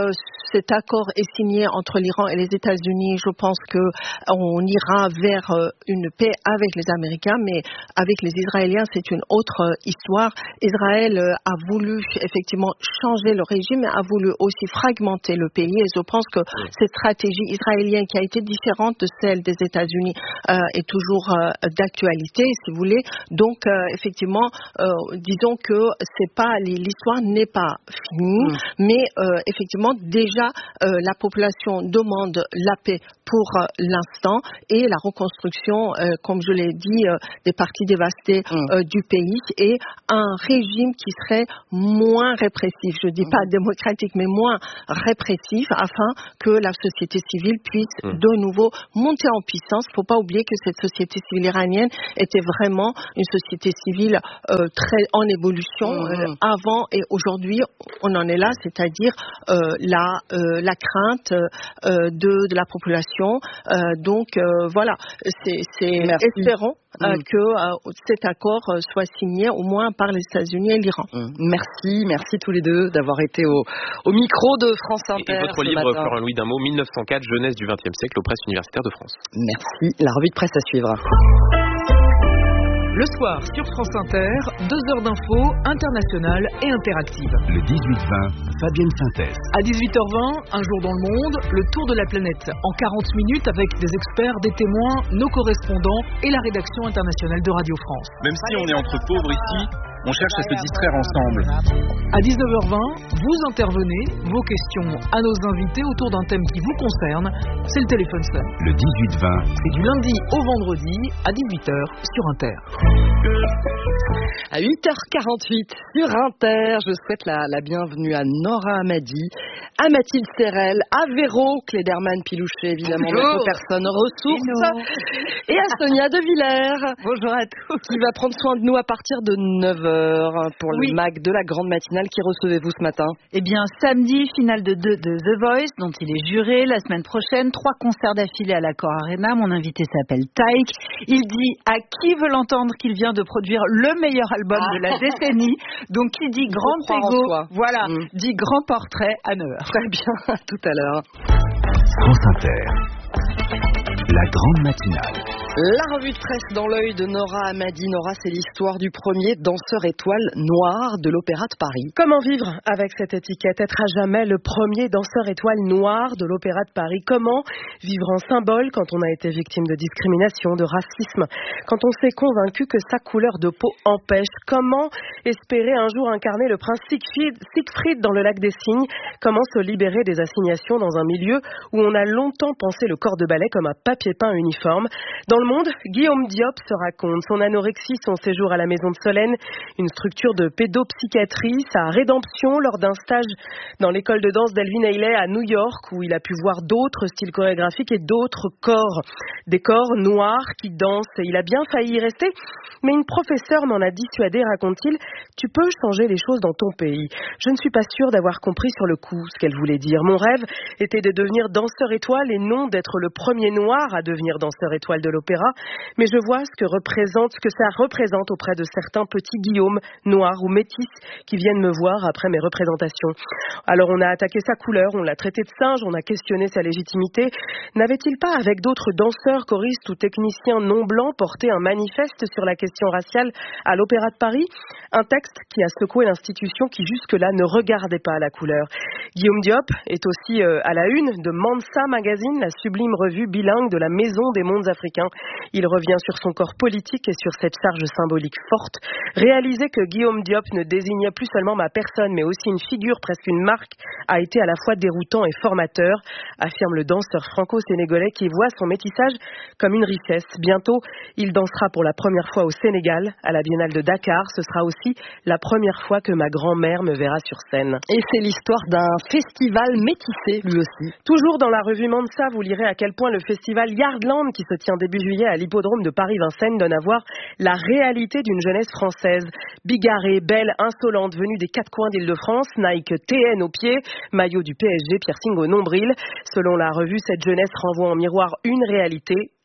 cet accord est signé entre l'Iran et les États-Unis, je pense que on ira vers une paix avec les Américains, mais avec les Israéliens, c'est une autre histoire. Israël a voulu effectivement changer le régime, mais a voulu aussi fragmenter le pays. Et je pense que oui. cette stratégie israélienne, qui a été différente de celle des États-Unis, euh, est toujours euh, d'actualité, si vous voulez. Donc, euh, effectivement, euh, disons que c'est pas l'histoire n'est pas finie, mmh. mais euh, effectivement, déjà, euh, la population demande la paix pour euh, l'instant et la reconstruction, euh, comme je l'ai dit, euh, des parties dévastées mmh. euh, du pays et un régime qui serait moins répressif. Je dis mmh. pas démocratique, mais moins répressif, afin que la société civile puisse mmh. de nouveau monter en puissance. Il ne faut pas oublier que cette société civile iranienne était vraiment une société civile euh, très en évolution mmh. euh, avant et aujourd'hui. On en est là, c'est-à-dire euh, la euh, la crainte euh, de de la population. Euh, donc euh, voilà, c'est, c'est espérons euh, mmh. que euh, cet accord euh, soit signé au moins par les États-Unis et l'Iran. Mmh. Merci, merci tous les deux d'avoir été au au micro de France Inter. Et votre livre, Florian Louis, d'un mot, mille neuf cent quatre, jeunesse du vingtième siècle aux presses universitaires de France. Merci. La revue de presse à suivre. Le soir, sur France Inter, deux heures d'infos internationales et interactives. Le dix-huit vingt, Fabienne Synthèse. À dix-huit heures vingt, Un jour dans le monde, le tour de la planète. En quarante minutes, avec des experts, des témoins, nos correspondants et la rédaction internationale de Radio France. Même si on est entre pauvres ici, on cherche à se distraire ensemble. À dix-neuf heures vingt, vous intervenez, vos questions à nos invités autour d'un thème qui vous concerne. C'est le téléphone Slam. Le dix-huit vingt. C'est du lundi au vendredi à dix-huit heures sur Inter. À huit heures quarante-huit sur Inter, je souhaite la, la bienvenue à Nora Hamadi, à Mathilde Serrel, à Véro Klederman-Pilouchet, évidemment, notre personne ressource, Hello. Et à Sonia De Villers. Bonjour à tous. Qui va prendre soin de nous à partir de neuf heures pour oui. le M A C de la grande matinale. Qui recevez-vous ce matin? Eh bien, samedi, finale de, de, de The Voice, dont il est juré. La semaine prochaine, trois concerts d'affilée à l'Accor Arena. Mon invité s'appelle Taïk. Il dit à qui veut l'entendre qu'il vient de produire le meilleur album ah. de la décennie. Donc, qui dit grand ego, voilà, mmh. dit grand portrait à neuf heures. Très bien, à tout à l'heure. France Inter, la grande matinale. La revue de presse dans l'œil de Nora Hamadi. Nora, c'est l'histoire du premier danseur étoile noir de l'Opéra de Paris. Comment vivre avec cette étiquette? Être à jamais le premier danseur étoile noir de l'Opéra de Paris? Comment vivre en symbole quand on a été victime de discrimination, de racisme? Quand on s'est convaincu que sa couleur de peau empêche? Comment espérer un jour incarner le prince Siegfried, Siegfried dans le lac des Cygnes? Comment se libérer des assignations dans un milieu où on a longtemps pensé le corps de ballet comme un papier peint uniforme? Dans le monde, Guillaume Diop se raconte son anorexie, son séjour à la Maison de Solène, une structure de pédopsychiatrie, sa rédemption lors d'un stage dans l'école de danse d'Elvin Ailey à New York, où il a pu voir d'autres styles chorégraphiques et d'autres corps, des corps noirs qui dansent. Et il a bien failli y rester, mais une professeure m'en a dissuadé, raconte-t-il. Tu peux changer les choses dans ton pays. Je ne suis pas sûre d'avoir compris sur le coup ce qu'elle voulait dire. Mon rêve était de devenir danseur étoile et non d'être le premier noir à devenir danseur étoile de l'opéra. Mais je vois ce que représente, ce que ça représente auprès de certains petits Guillaume noirs ou métis qui viennent me voir après mes représentations. Alors on a attaqué sa couleur, on l'a traité de singe, on a questionné sa légitimité. N'avait-il pas, avec d'autres danseurs, choristes ou techniciens non blancs, porté un manifeste sur la question raciale à l'Opéra de Paris? Un texte qui a secoué l'institution qui jusque-là ne regardait pas la couleur. Guillaume Diop est aussi euh, à la une de Mansa Magazine, la sublime revue bilingue de la Maison des mondes africains. Il revient sur son corps politique et sur cette charge symbolique forte. Réaliser que Guillaume Diop ne désignait plus seulement ma personne, mais aussi une figure, presque une marque, a été à la fois déroutant et formateur, affirme le danseur franco-sénégalais qui voit son métissage comme une richesse. Bientôt, il dansera pour la première fois au Sénégal, à la Biennale de Dakar. Ce sera aussi la première fois que ma grand-mère me verra sur scène. Et c'est l'histoire d'un festival métissé, lui aussi. Toujours dans la revue Mansa, vous lirez à quel point le festival Yardland, qui se tient début juillet à l'hippodrome de Paris-Vincennes, donne à voir la réalité d'une jeunesse française. Bigarrée, belle, insolente, venue des quatre coins d'Île-de-France, Nike T N au pied, maillot du P S G, piercing au nombril. Selon la revue, cette jeunesse renvoie en miroir une réalité,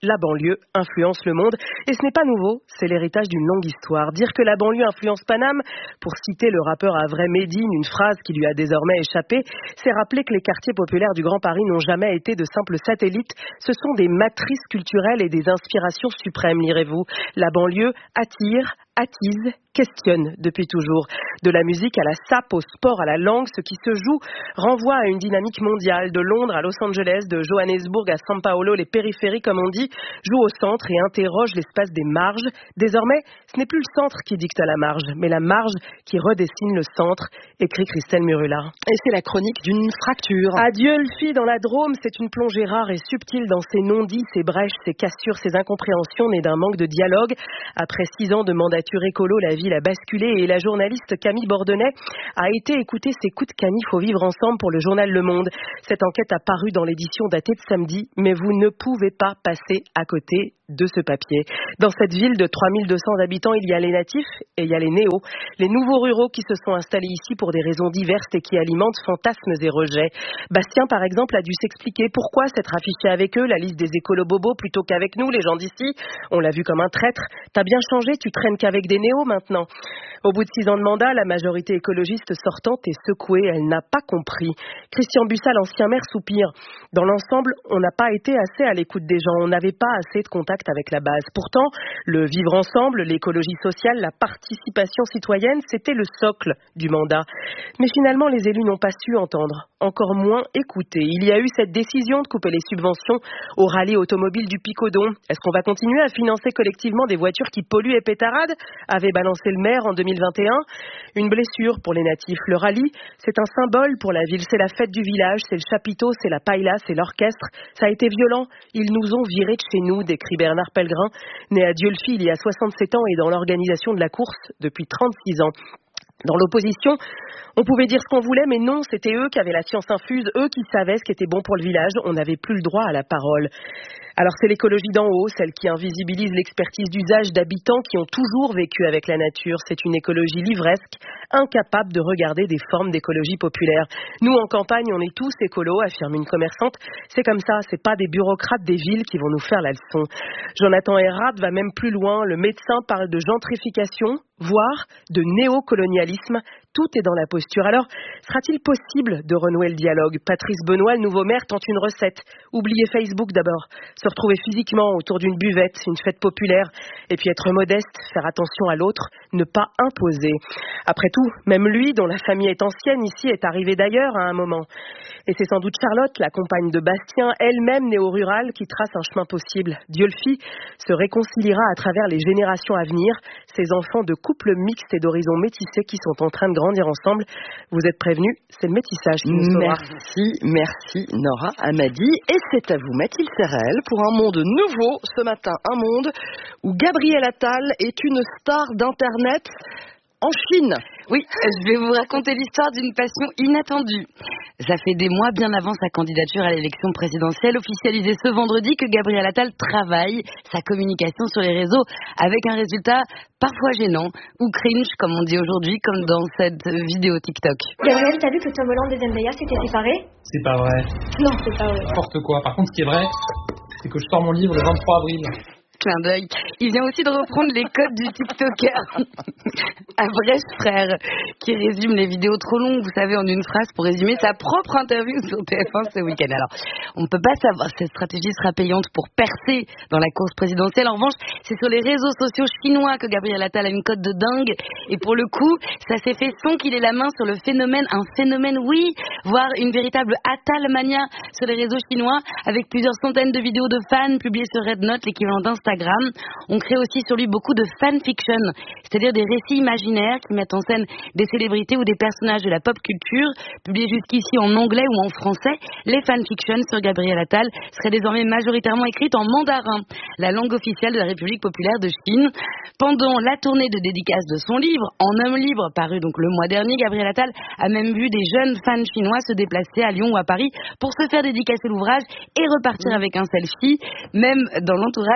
la banlieue influence le monde. Et ce n'est pas nouveau, c'est l'héritage d'une longue histoire. Dire que la banlieue influence Paname, pour citer le rappeur Avray Médine, une phrase qui lui a désormais échappé, c'est rappeler que les quartiers populaires du Grand Paris n'ont jamais été de simples satellites. Ce sont des matrices culturelles et des inspirations suprêmes, lirez-vous. La banlieue attire, attise, questionne depuis toujours. De la musique à la sape, au sport, à la langue, ce qui se joue renvoie à une dynamique mondiale. De Londres à Los Angeles, de Johannesburg à São Paulo, les périphéries, comme on dit, jouent au centre et interrogent l'espace des marges. Désormais, ce n'est plus le centre qui dicte la marge, mais la marge qui redessine le centre, écrit Christelle Murula. Et c'est la chronique d'une fracture. Adieu le fille dans la Drôme, c'est une plongée rare et subtile dans ses non-dits, ses brèches, ses cassures, ses incompréhensions nées d'un manque de dialogue. Après six ans de mandature écolo, la ville a basculé et la journaliste Camille Bordenay a été écouter ses coups de canif au Vivre Ensemble pour le journal Le Monde. Cette enquête a paru dans l'édition datée de samedi, mais vous ne pouvez pas passer à côté de ce papier. Dans cette ville de trois mille deux cents habitants, il y a les natifs et il y a les néos, les nouveaux ruraux qui se sont installés ici pour des raisons diverses et qui alimentent fantasmes et rejets. Bastien, par exemple, a dû s'expliquer pourquoi s'être affiché avec eux la liste des écolos-bobos plutôt qu'avec nous, les gens d'ici. On l'a vu comme un traître. T'as bien changé, tu traînes qu'avec des néos maintenant. Au bout de six ans de mandat, la majorité écologiste sortante est secouée. Elle n'a pas compris. Christian Bussat, l'ancien maire, soupire. Dans l'ensemble, on n'a pas été assez à l'écoute des gens. On n'avait pas assez de contact avec la base. Pourtant, le vivre ensemble, l'écologie sociale, la participation citoyenne, c'était le socle du mandat. Mais finalement, les élus n'ont pas su entendre, encore moins écouter. Il y a eu cette décision de couper les subventions au rallye automobile du Picodon. Est-ce qu'on va continuer à financer collectivement des voitures qui polluent et pétaradent, avait balancé le maire en deux mille vingt et un. Une blessure pour les natifs. Le rallye, c'est un symbole pour la ville. C'est la fête du village, c'est le chapiteau, c'est la paella, c'est l'orchestre. Ça a été violent. Ils nous ont virés de chez nous, décrit Bernard Pellegrin, né à Dieulefit il y a soixante-sept ans et dans l'organisation de la course depuis trente-six ans. Dans l'opposition, on pouvait dire ce qu'on voulait, mais non, c'était eux qui avaient la science infuse, eux qui savaient ce qui était bon pour le village. On n'avait plus le droit à la parole. Alors c'est l'écologie d'en haut, celle qui invisibilise l'expertise d'usage d'habitants qui ont toujours vécu avec la nature. C'est une écologie livresque, incapable de regarder des formes d'écologie populaire. Nous, en campagne, on est tous écolos, affirme une commerçante. C'est comme ça, c'est pas des bureaucrates des villes qui vont nous faire la leçon. Jonathan Errad va même plus loin. Le médecin parle de gentrification, voire de néocolonialisme. Tout est dans la posture. Alors, sera-t-il possible de renouer le dialogue? Patrice Benoît, le nouveau maire, tente une recette. Oubliez Facebook d'abord. Se retrouver physiquement autour d'une buvette, une fête populaire. Et puis être modeste, faire attention à l'autre, ne pas imposer. Après tout, même lui, dont la famille est ancienne ici, est arrivé d'ailleurs à un moment. Et c'est sans doute Charlotte, la compagne de Bastien, elle-même néo-rurale, qui trace un chemin possible. Dieulefit se réconciliera à travers les générations à venir. Ces enfants de couples mixtes et d'horizons métissés qui sont en train de grandir ensemble. Vous êtes prévenus, c'est le métissage qui nous sauvera. Merci, merci Nora Amadi. Et c'est à vous Mathilde Serrel pour un monde nouveau. Ce matin, un monde où Gabriel Attal est une star d'Internet en Chine. Oui, je vais vous raconter l'histoire d'une passion inattendue. Ça fait des mois, bien avant sa candidature à l'élection présidentielle, officialisée ce vendredi, que Gabriel Attal travaille sa communication sur les réseaux avec un résultat parfois gênant ou cringe, comme on dit aujourd'hui, comme dans cette vidéo TikTok. Gabriel, t'as vu que Tom Holland et Zendaya s'étaient séparés? C'est pas vrai. Non, c'est pas vrai. N'importe quoi. Par contre, ce qui est vrai, c'est que je sors mon livre le vingt-trois avril. Clin d'œil. Il vient aussi de reprendre les codes du TikToker Abrèche Frère, qui résume les vidéos trop longues, vous savez, en une phrase pour résumer sa propre interview sur T F un ce week-end. Alors, on ne peut pas savoir si cette stratégie sera payante pour percer dans la course présidentielle. En revanche, c'est sur les réseaux sociaux chinois que Gabriel Attal a une cote de dingue. Et pour le coup, ça s'est fait sans qu'il ait la main sur le phénomène, un phénomène, oui, voire une véritable Attal-mania sur les réseaux chinois, avec plusieurs centaines de vidéos de fans publiées sur Red Note, l'équivalent d'Instagram. On crée aussi sur lui beaucoup de fanfiction, c'est-à-dire des récits imaginaires qui mettent en scène des célébrités ou des personnages de la pop culture, publiés jusqu'ici en anglais ou en français. Les fanfictions sur Gabriel Attal seraient désormais majoritairement écrites en mandarin, la langue officielle de la République populaire de Chine. Pendant la tournée de dédicace de son livre, En homme libre, paru donc le mois dernier, Gabriel Attal a même vu des jeunes fans chinois se déplacer à Lyon ou à Paris pour se faire dédicacer l'ouvrage et repartir avec un selfie. Même dans l'entourage de Gabriel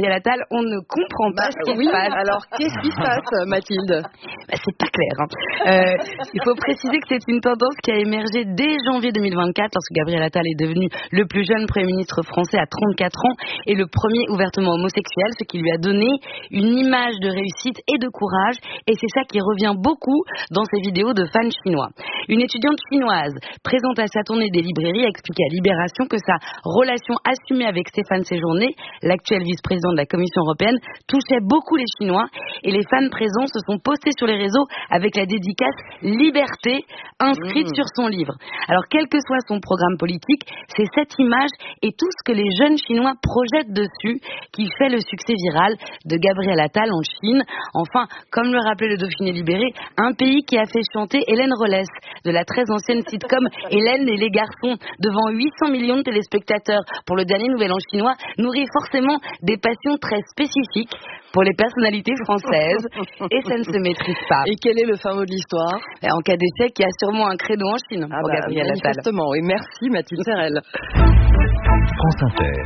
Gabriel Attal, on ne comprend pas bah, ce qui oui, se passe. Alors, qu'est-ce qui se passe, Mathilde? Bah, c'est pas clair. Hein. Euh, il faut préciser que c'est une tendance qui a émergé dès janvier deux mille vingt-quatre, lorsque Gabriel Attal est devenu le plus jeune Premier ministre français à trente-quatre ans et le premier ouvertement homosexuel, ce qui lui a donné une image de réussite et de courage. Et c'est ça qui revient beaucoup dans ses vidéos de fans chinois. Une étudiante chinoise présente à sa tournée des librairies a expliqué à Libération que sa relation assumée avec Stéphane Séjourné, l'actuel vice-président de la Commission européenne, touchait beaucoup les Chinois et les fans présents se sont postés sur les réseaux avec la dédicace Liberté inscrite mmh. sur son livre. Alors, quel que soit son programme politique, c'est cette image et tout ce que les jeunes Chinois projettent dessus qui fait le succès viral de Gabriel Attal en Chine. Enfin, comme le rappelait le Dauphiné libéré, un pays qui a fait chanter Hélène Rollès de la très ancienne sitcom Hélène et les garçons devant huit cents millions de téléspectateurs pour le dernier Nouvel An chinois nourrit forcément des passions très spécifiques pour les personnalités françaises et ça ne se maîtrise pas. Et quel est le fin mot de l'histoire? En cas d'échec, il y a sûrement un credo en Chine ah pour bah, Gabriel Attal. Manifestement, et merci Mathilde Serrel. France Inter.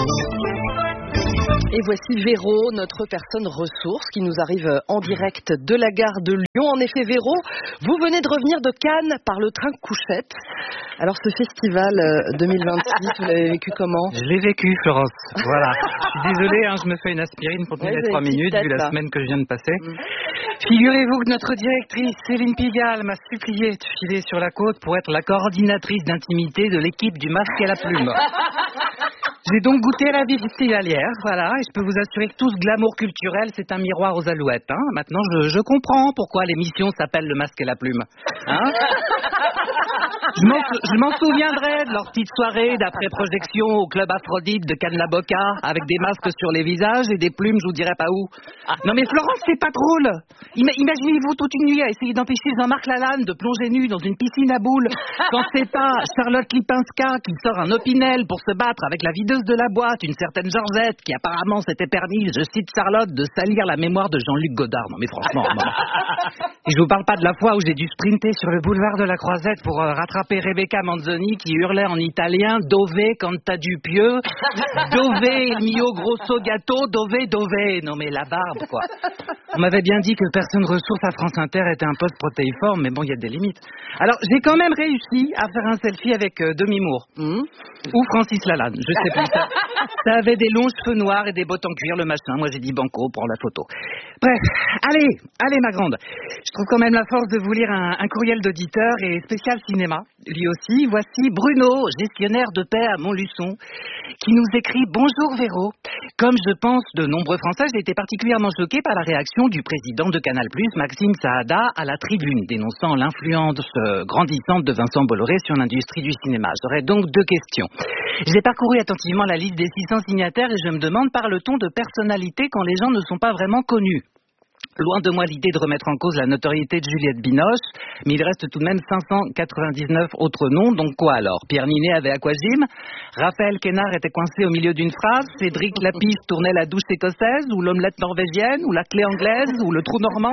Et voici Véro, notre personne ressource qui nous arrive en direct de la gare de Lyon. En effet, Véro, vous venez de revenir de Cannes par le train Couchette. Alors ce festival deux mille vingt-six, vous l'avez vécu comment? Je l'ai vécu, Florence. Voilà. Je suis désolée, hein, je me fais une aspirine pour tenir les trois minutes vu la semaine que je viens de passer. Mm. Figurez-vous que notre directrice, Céline Pigalle, m'a supplié de filer sur la côte pour être la coordinatrice d'intimité de l'équipe du Masque à la Plume. J'ai donc goûté la vie festivalière, voilà, et je peux vous assurer que tout ce glamour culturel, c'est un miroir aux alouettes. Hein. Maintenant, je, je comprends pourquoi l'émission s'appelle Le Masque et la Plume. Hein. Je m'en, je m'en souviendrai de leur petite soirée d'après-projection au club Aphrodite de Cannes-la-Boca, avec des masques sur les visages et des plumes, je vous dirais pas où. Non mais Florence, c'est pas drôle. Ima- imaginez-vous toute une nuit à essayer d'empêcher Jean-Marc Lalanne de plonger nu dans une piscine à boules, quand c'est pas Charlotte Lipinska qui sort un opinel pour se battre avec la videuse de la boîte, une certaine Georgette, qui apparemment s'était permis, je cite Charlotte, de salir la mémoire de Jean-Luc Godard. Non mais franchement, non. Et je vous parle pas de la fois où j'ai dû sprinter sur le boulevard de la Croisette pour euh, rattraper Rebecca Manzoni qui hurlait en italien « Dove canta du pieux, dove il mio grosso gâteau, dove, dove ». Non mais la barbe, quoi. On m'avait bien dit que personne ressource à France Inter était un poste protéiforme, mais bon, il y a des limites. Alors, j'ai quand même réussi à faire un selfie avec euh, Demi Moore. Mmh. Ou Francis Lalanne, je sais plus. Ça, ça avait des longs cheveux noirs et des bottes en cuir, le machin. Moi, j'ai dit banco pour la photo. Bref, allez, allez ma grande. Je trouve quand même la force de vous lire un, un courriel d'auditeur et spécial cinéma. Lui aussi, voici Bruno, gestionnaire de paix à Montluçon, qui nous écrit « Bonjour Véro. Comme je pense de nombreux Français, j'ai été particulièrement choqué par la réaction du président de Canal plus, Maxime Saada, à la tribune, dénonçant l'influence euh, grandissante de Vincent Bolloré sur l'industrie du cinéma. J'aurais donc deux questions. J'ai parcouru attentivement la liste des six cents signataires et je me demande, parle-t-on de personnalité quand les gens ne sont pas vraiment connus ? Loin de moi l'idée de remettre en cause la notoriété de Juliette Binoche, mais il reste tout de même cinq cent quatre-vingt-dix-neuf autres noms, donc quoi alors? Pierre Ninet avait Aquagym, Raphaël Quénard était coincé au milieu d'une phrase, Cédric Lapisse tournait la douche écossaise, ou l'omelette norvégienne, ou la clé anglaise, ou le trou normand.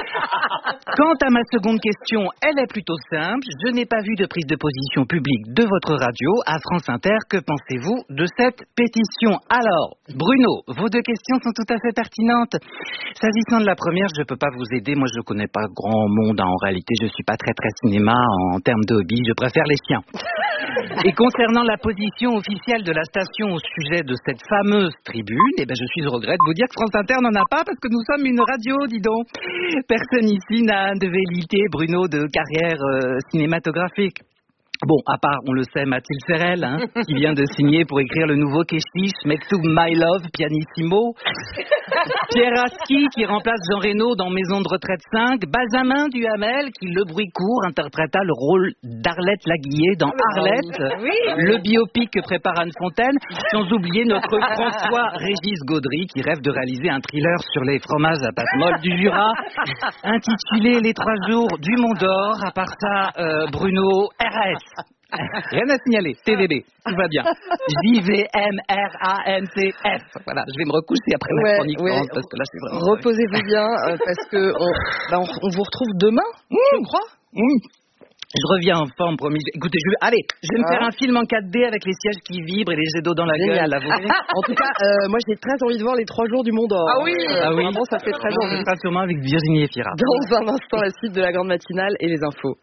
Quant à ma seconde question, elle est plutôt simple, je n'ai pas vu de prise de position publique de votre radio à France Inter, que pensez-vous de cette pétition? Alors, Bruno, vos deux questions sont tout à fait pertinentes. S'agissant de la première, je ne peux pas vous aider. Moi, je ne connais pas grand monde. En réalité, je ne suis pas très, très cinéma en termes de hobby. Je préfère les chiens. Et concernant la position officielle de la station au sujet de cette fameuse tribune, eh ben, je suis au regret de vous dire que France Inter n'en a pas parce que nous sommes une radio, dis donc. Personne ici n'a de velléité, Bruno, de carrière euh, cinématographique. Bon, à part, on le sait, Mathilde Serrel, hein, qui vient de signer pour écrire le nouveau Keshish, Mektoub My Love, pianissimo. Pierre Aski, qui remplace Jean Reno dans Maison de retraite cinq. Benjamin Duhamel, qui, le bruit court, interpréta le rôle d'Arlette Laguillet dans Arlette. Oui. Le biopic que prépare Anne Fontaine. Sans oublier notre François-Régis Gaudry, qui rêve de réaliser un thriller sur les fromages à pâte molle du Jura, intitulé Les trois jours du Mont d'Or. À part ça, euh, Bruno, R S. Rien à signaler, T V B, tout va bien. J V M R A N C F. Voilà, je vais me recoucher après ma ouais, chronique, ouais. France, parce que là, je suis vraiment... Reposez-vous bien, euh, parce que on, bah, on, on vous retrouve demain, mmh. je crois. Mmh. Je reviens en forme, promis. Écoutez, je vais, allez, je vais me faire un film en quatre D avec les sièges qui vibrent et les jets d'eau dans la Génial. gueule. Là, vous en tout cas, euh, moi j'ai très envie de voir les trois jours du Mont d'Or. Ah oui, euh, ah oui. Vraiment, ça fait très envie. On sera sûrement avec Virginie Efira. Dans un instant, la suite de la grande matinale et les infos.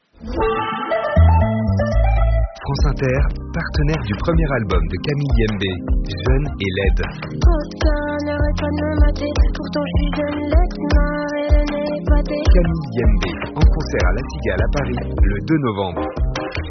France Inter, partenaire du premier album de Camille Yembe, Jeune et laide. Aucun n'arrête pas de me mater, pourtant je suis jeune, laisse-moi et le nez épaté. Camille Yembe, en concert à La Cigale à Paris, le deux novembre.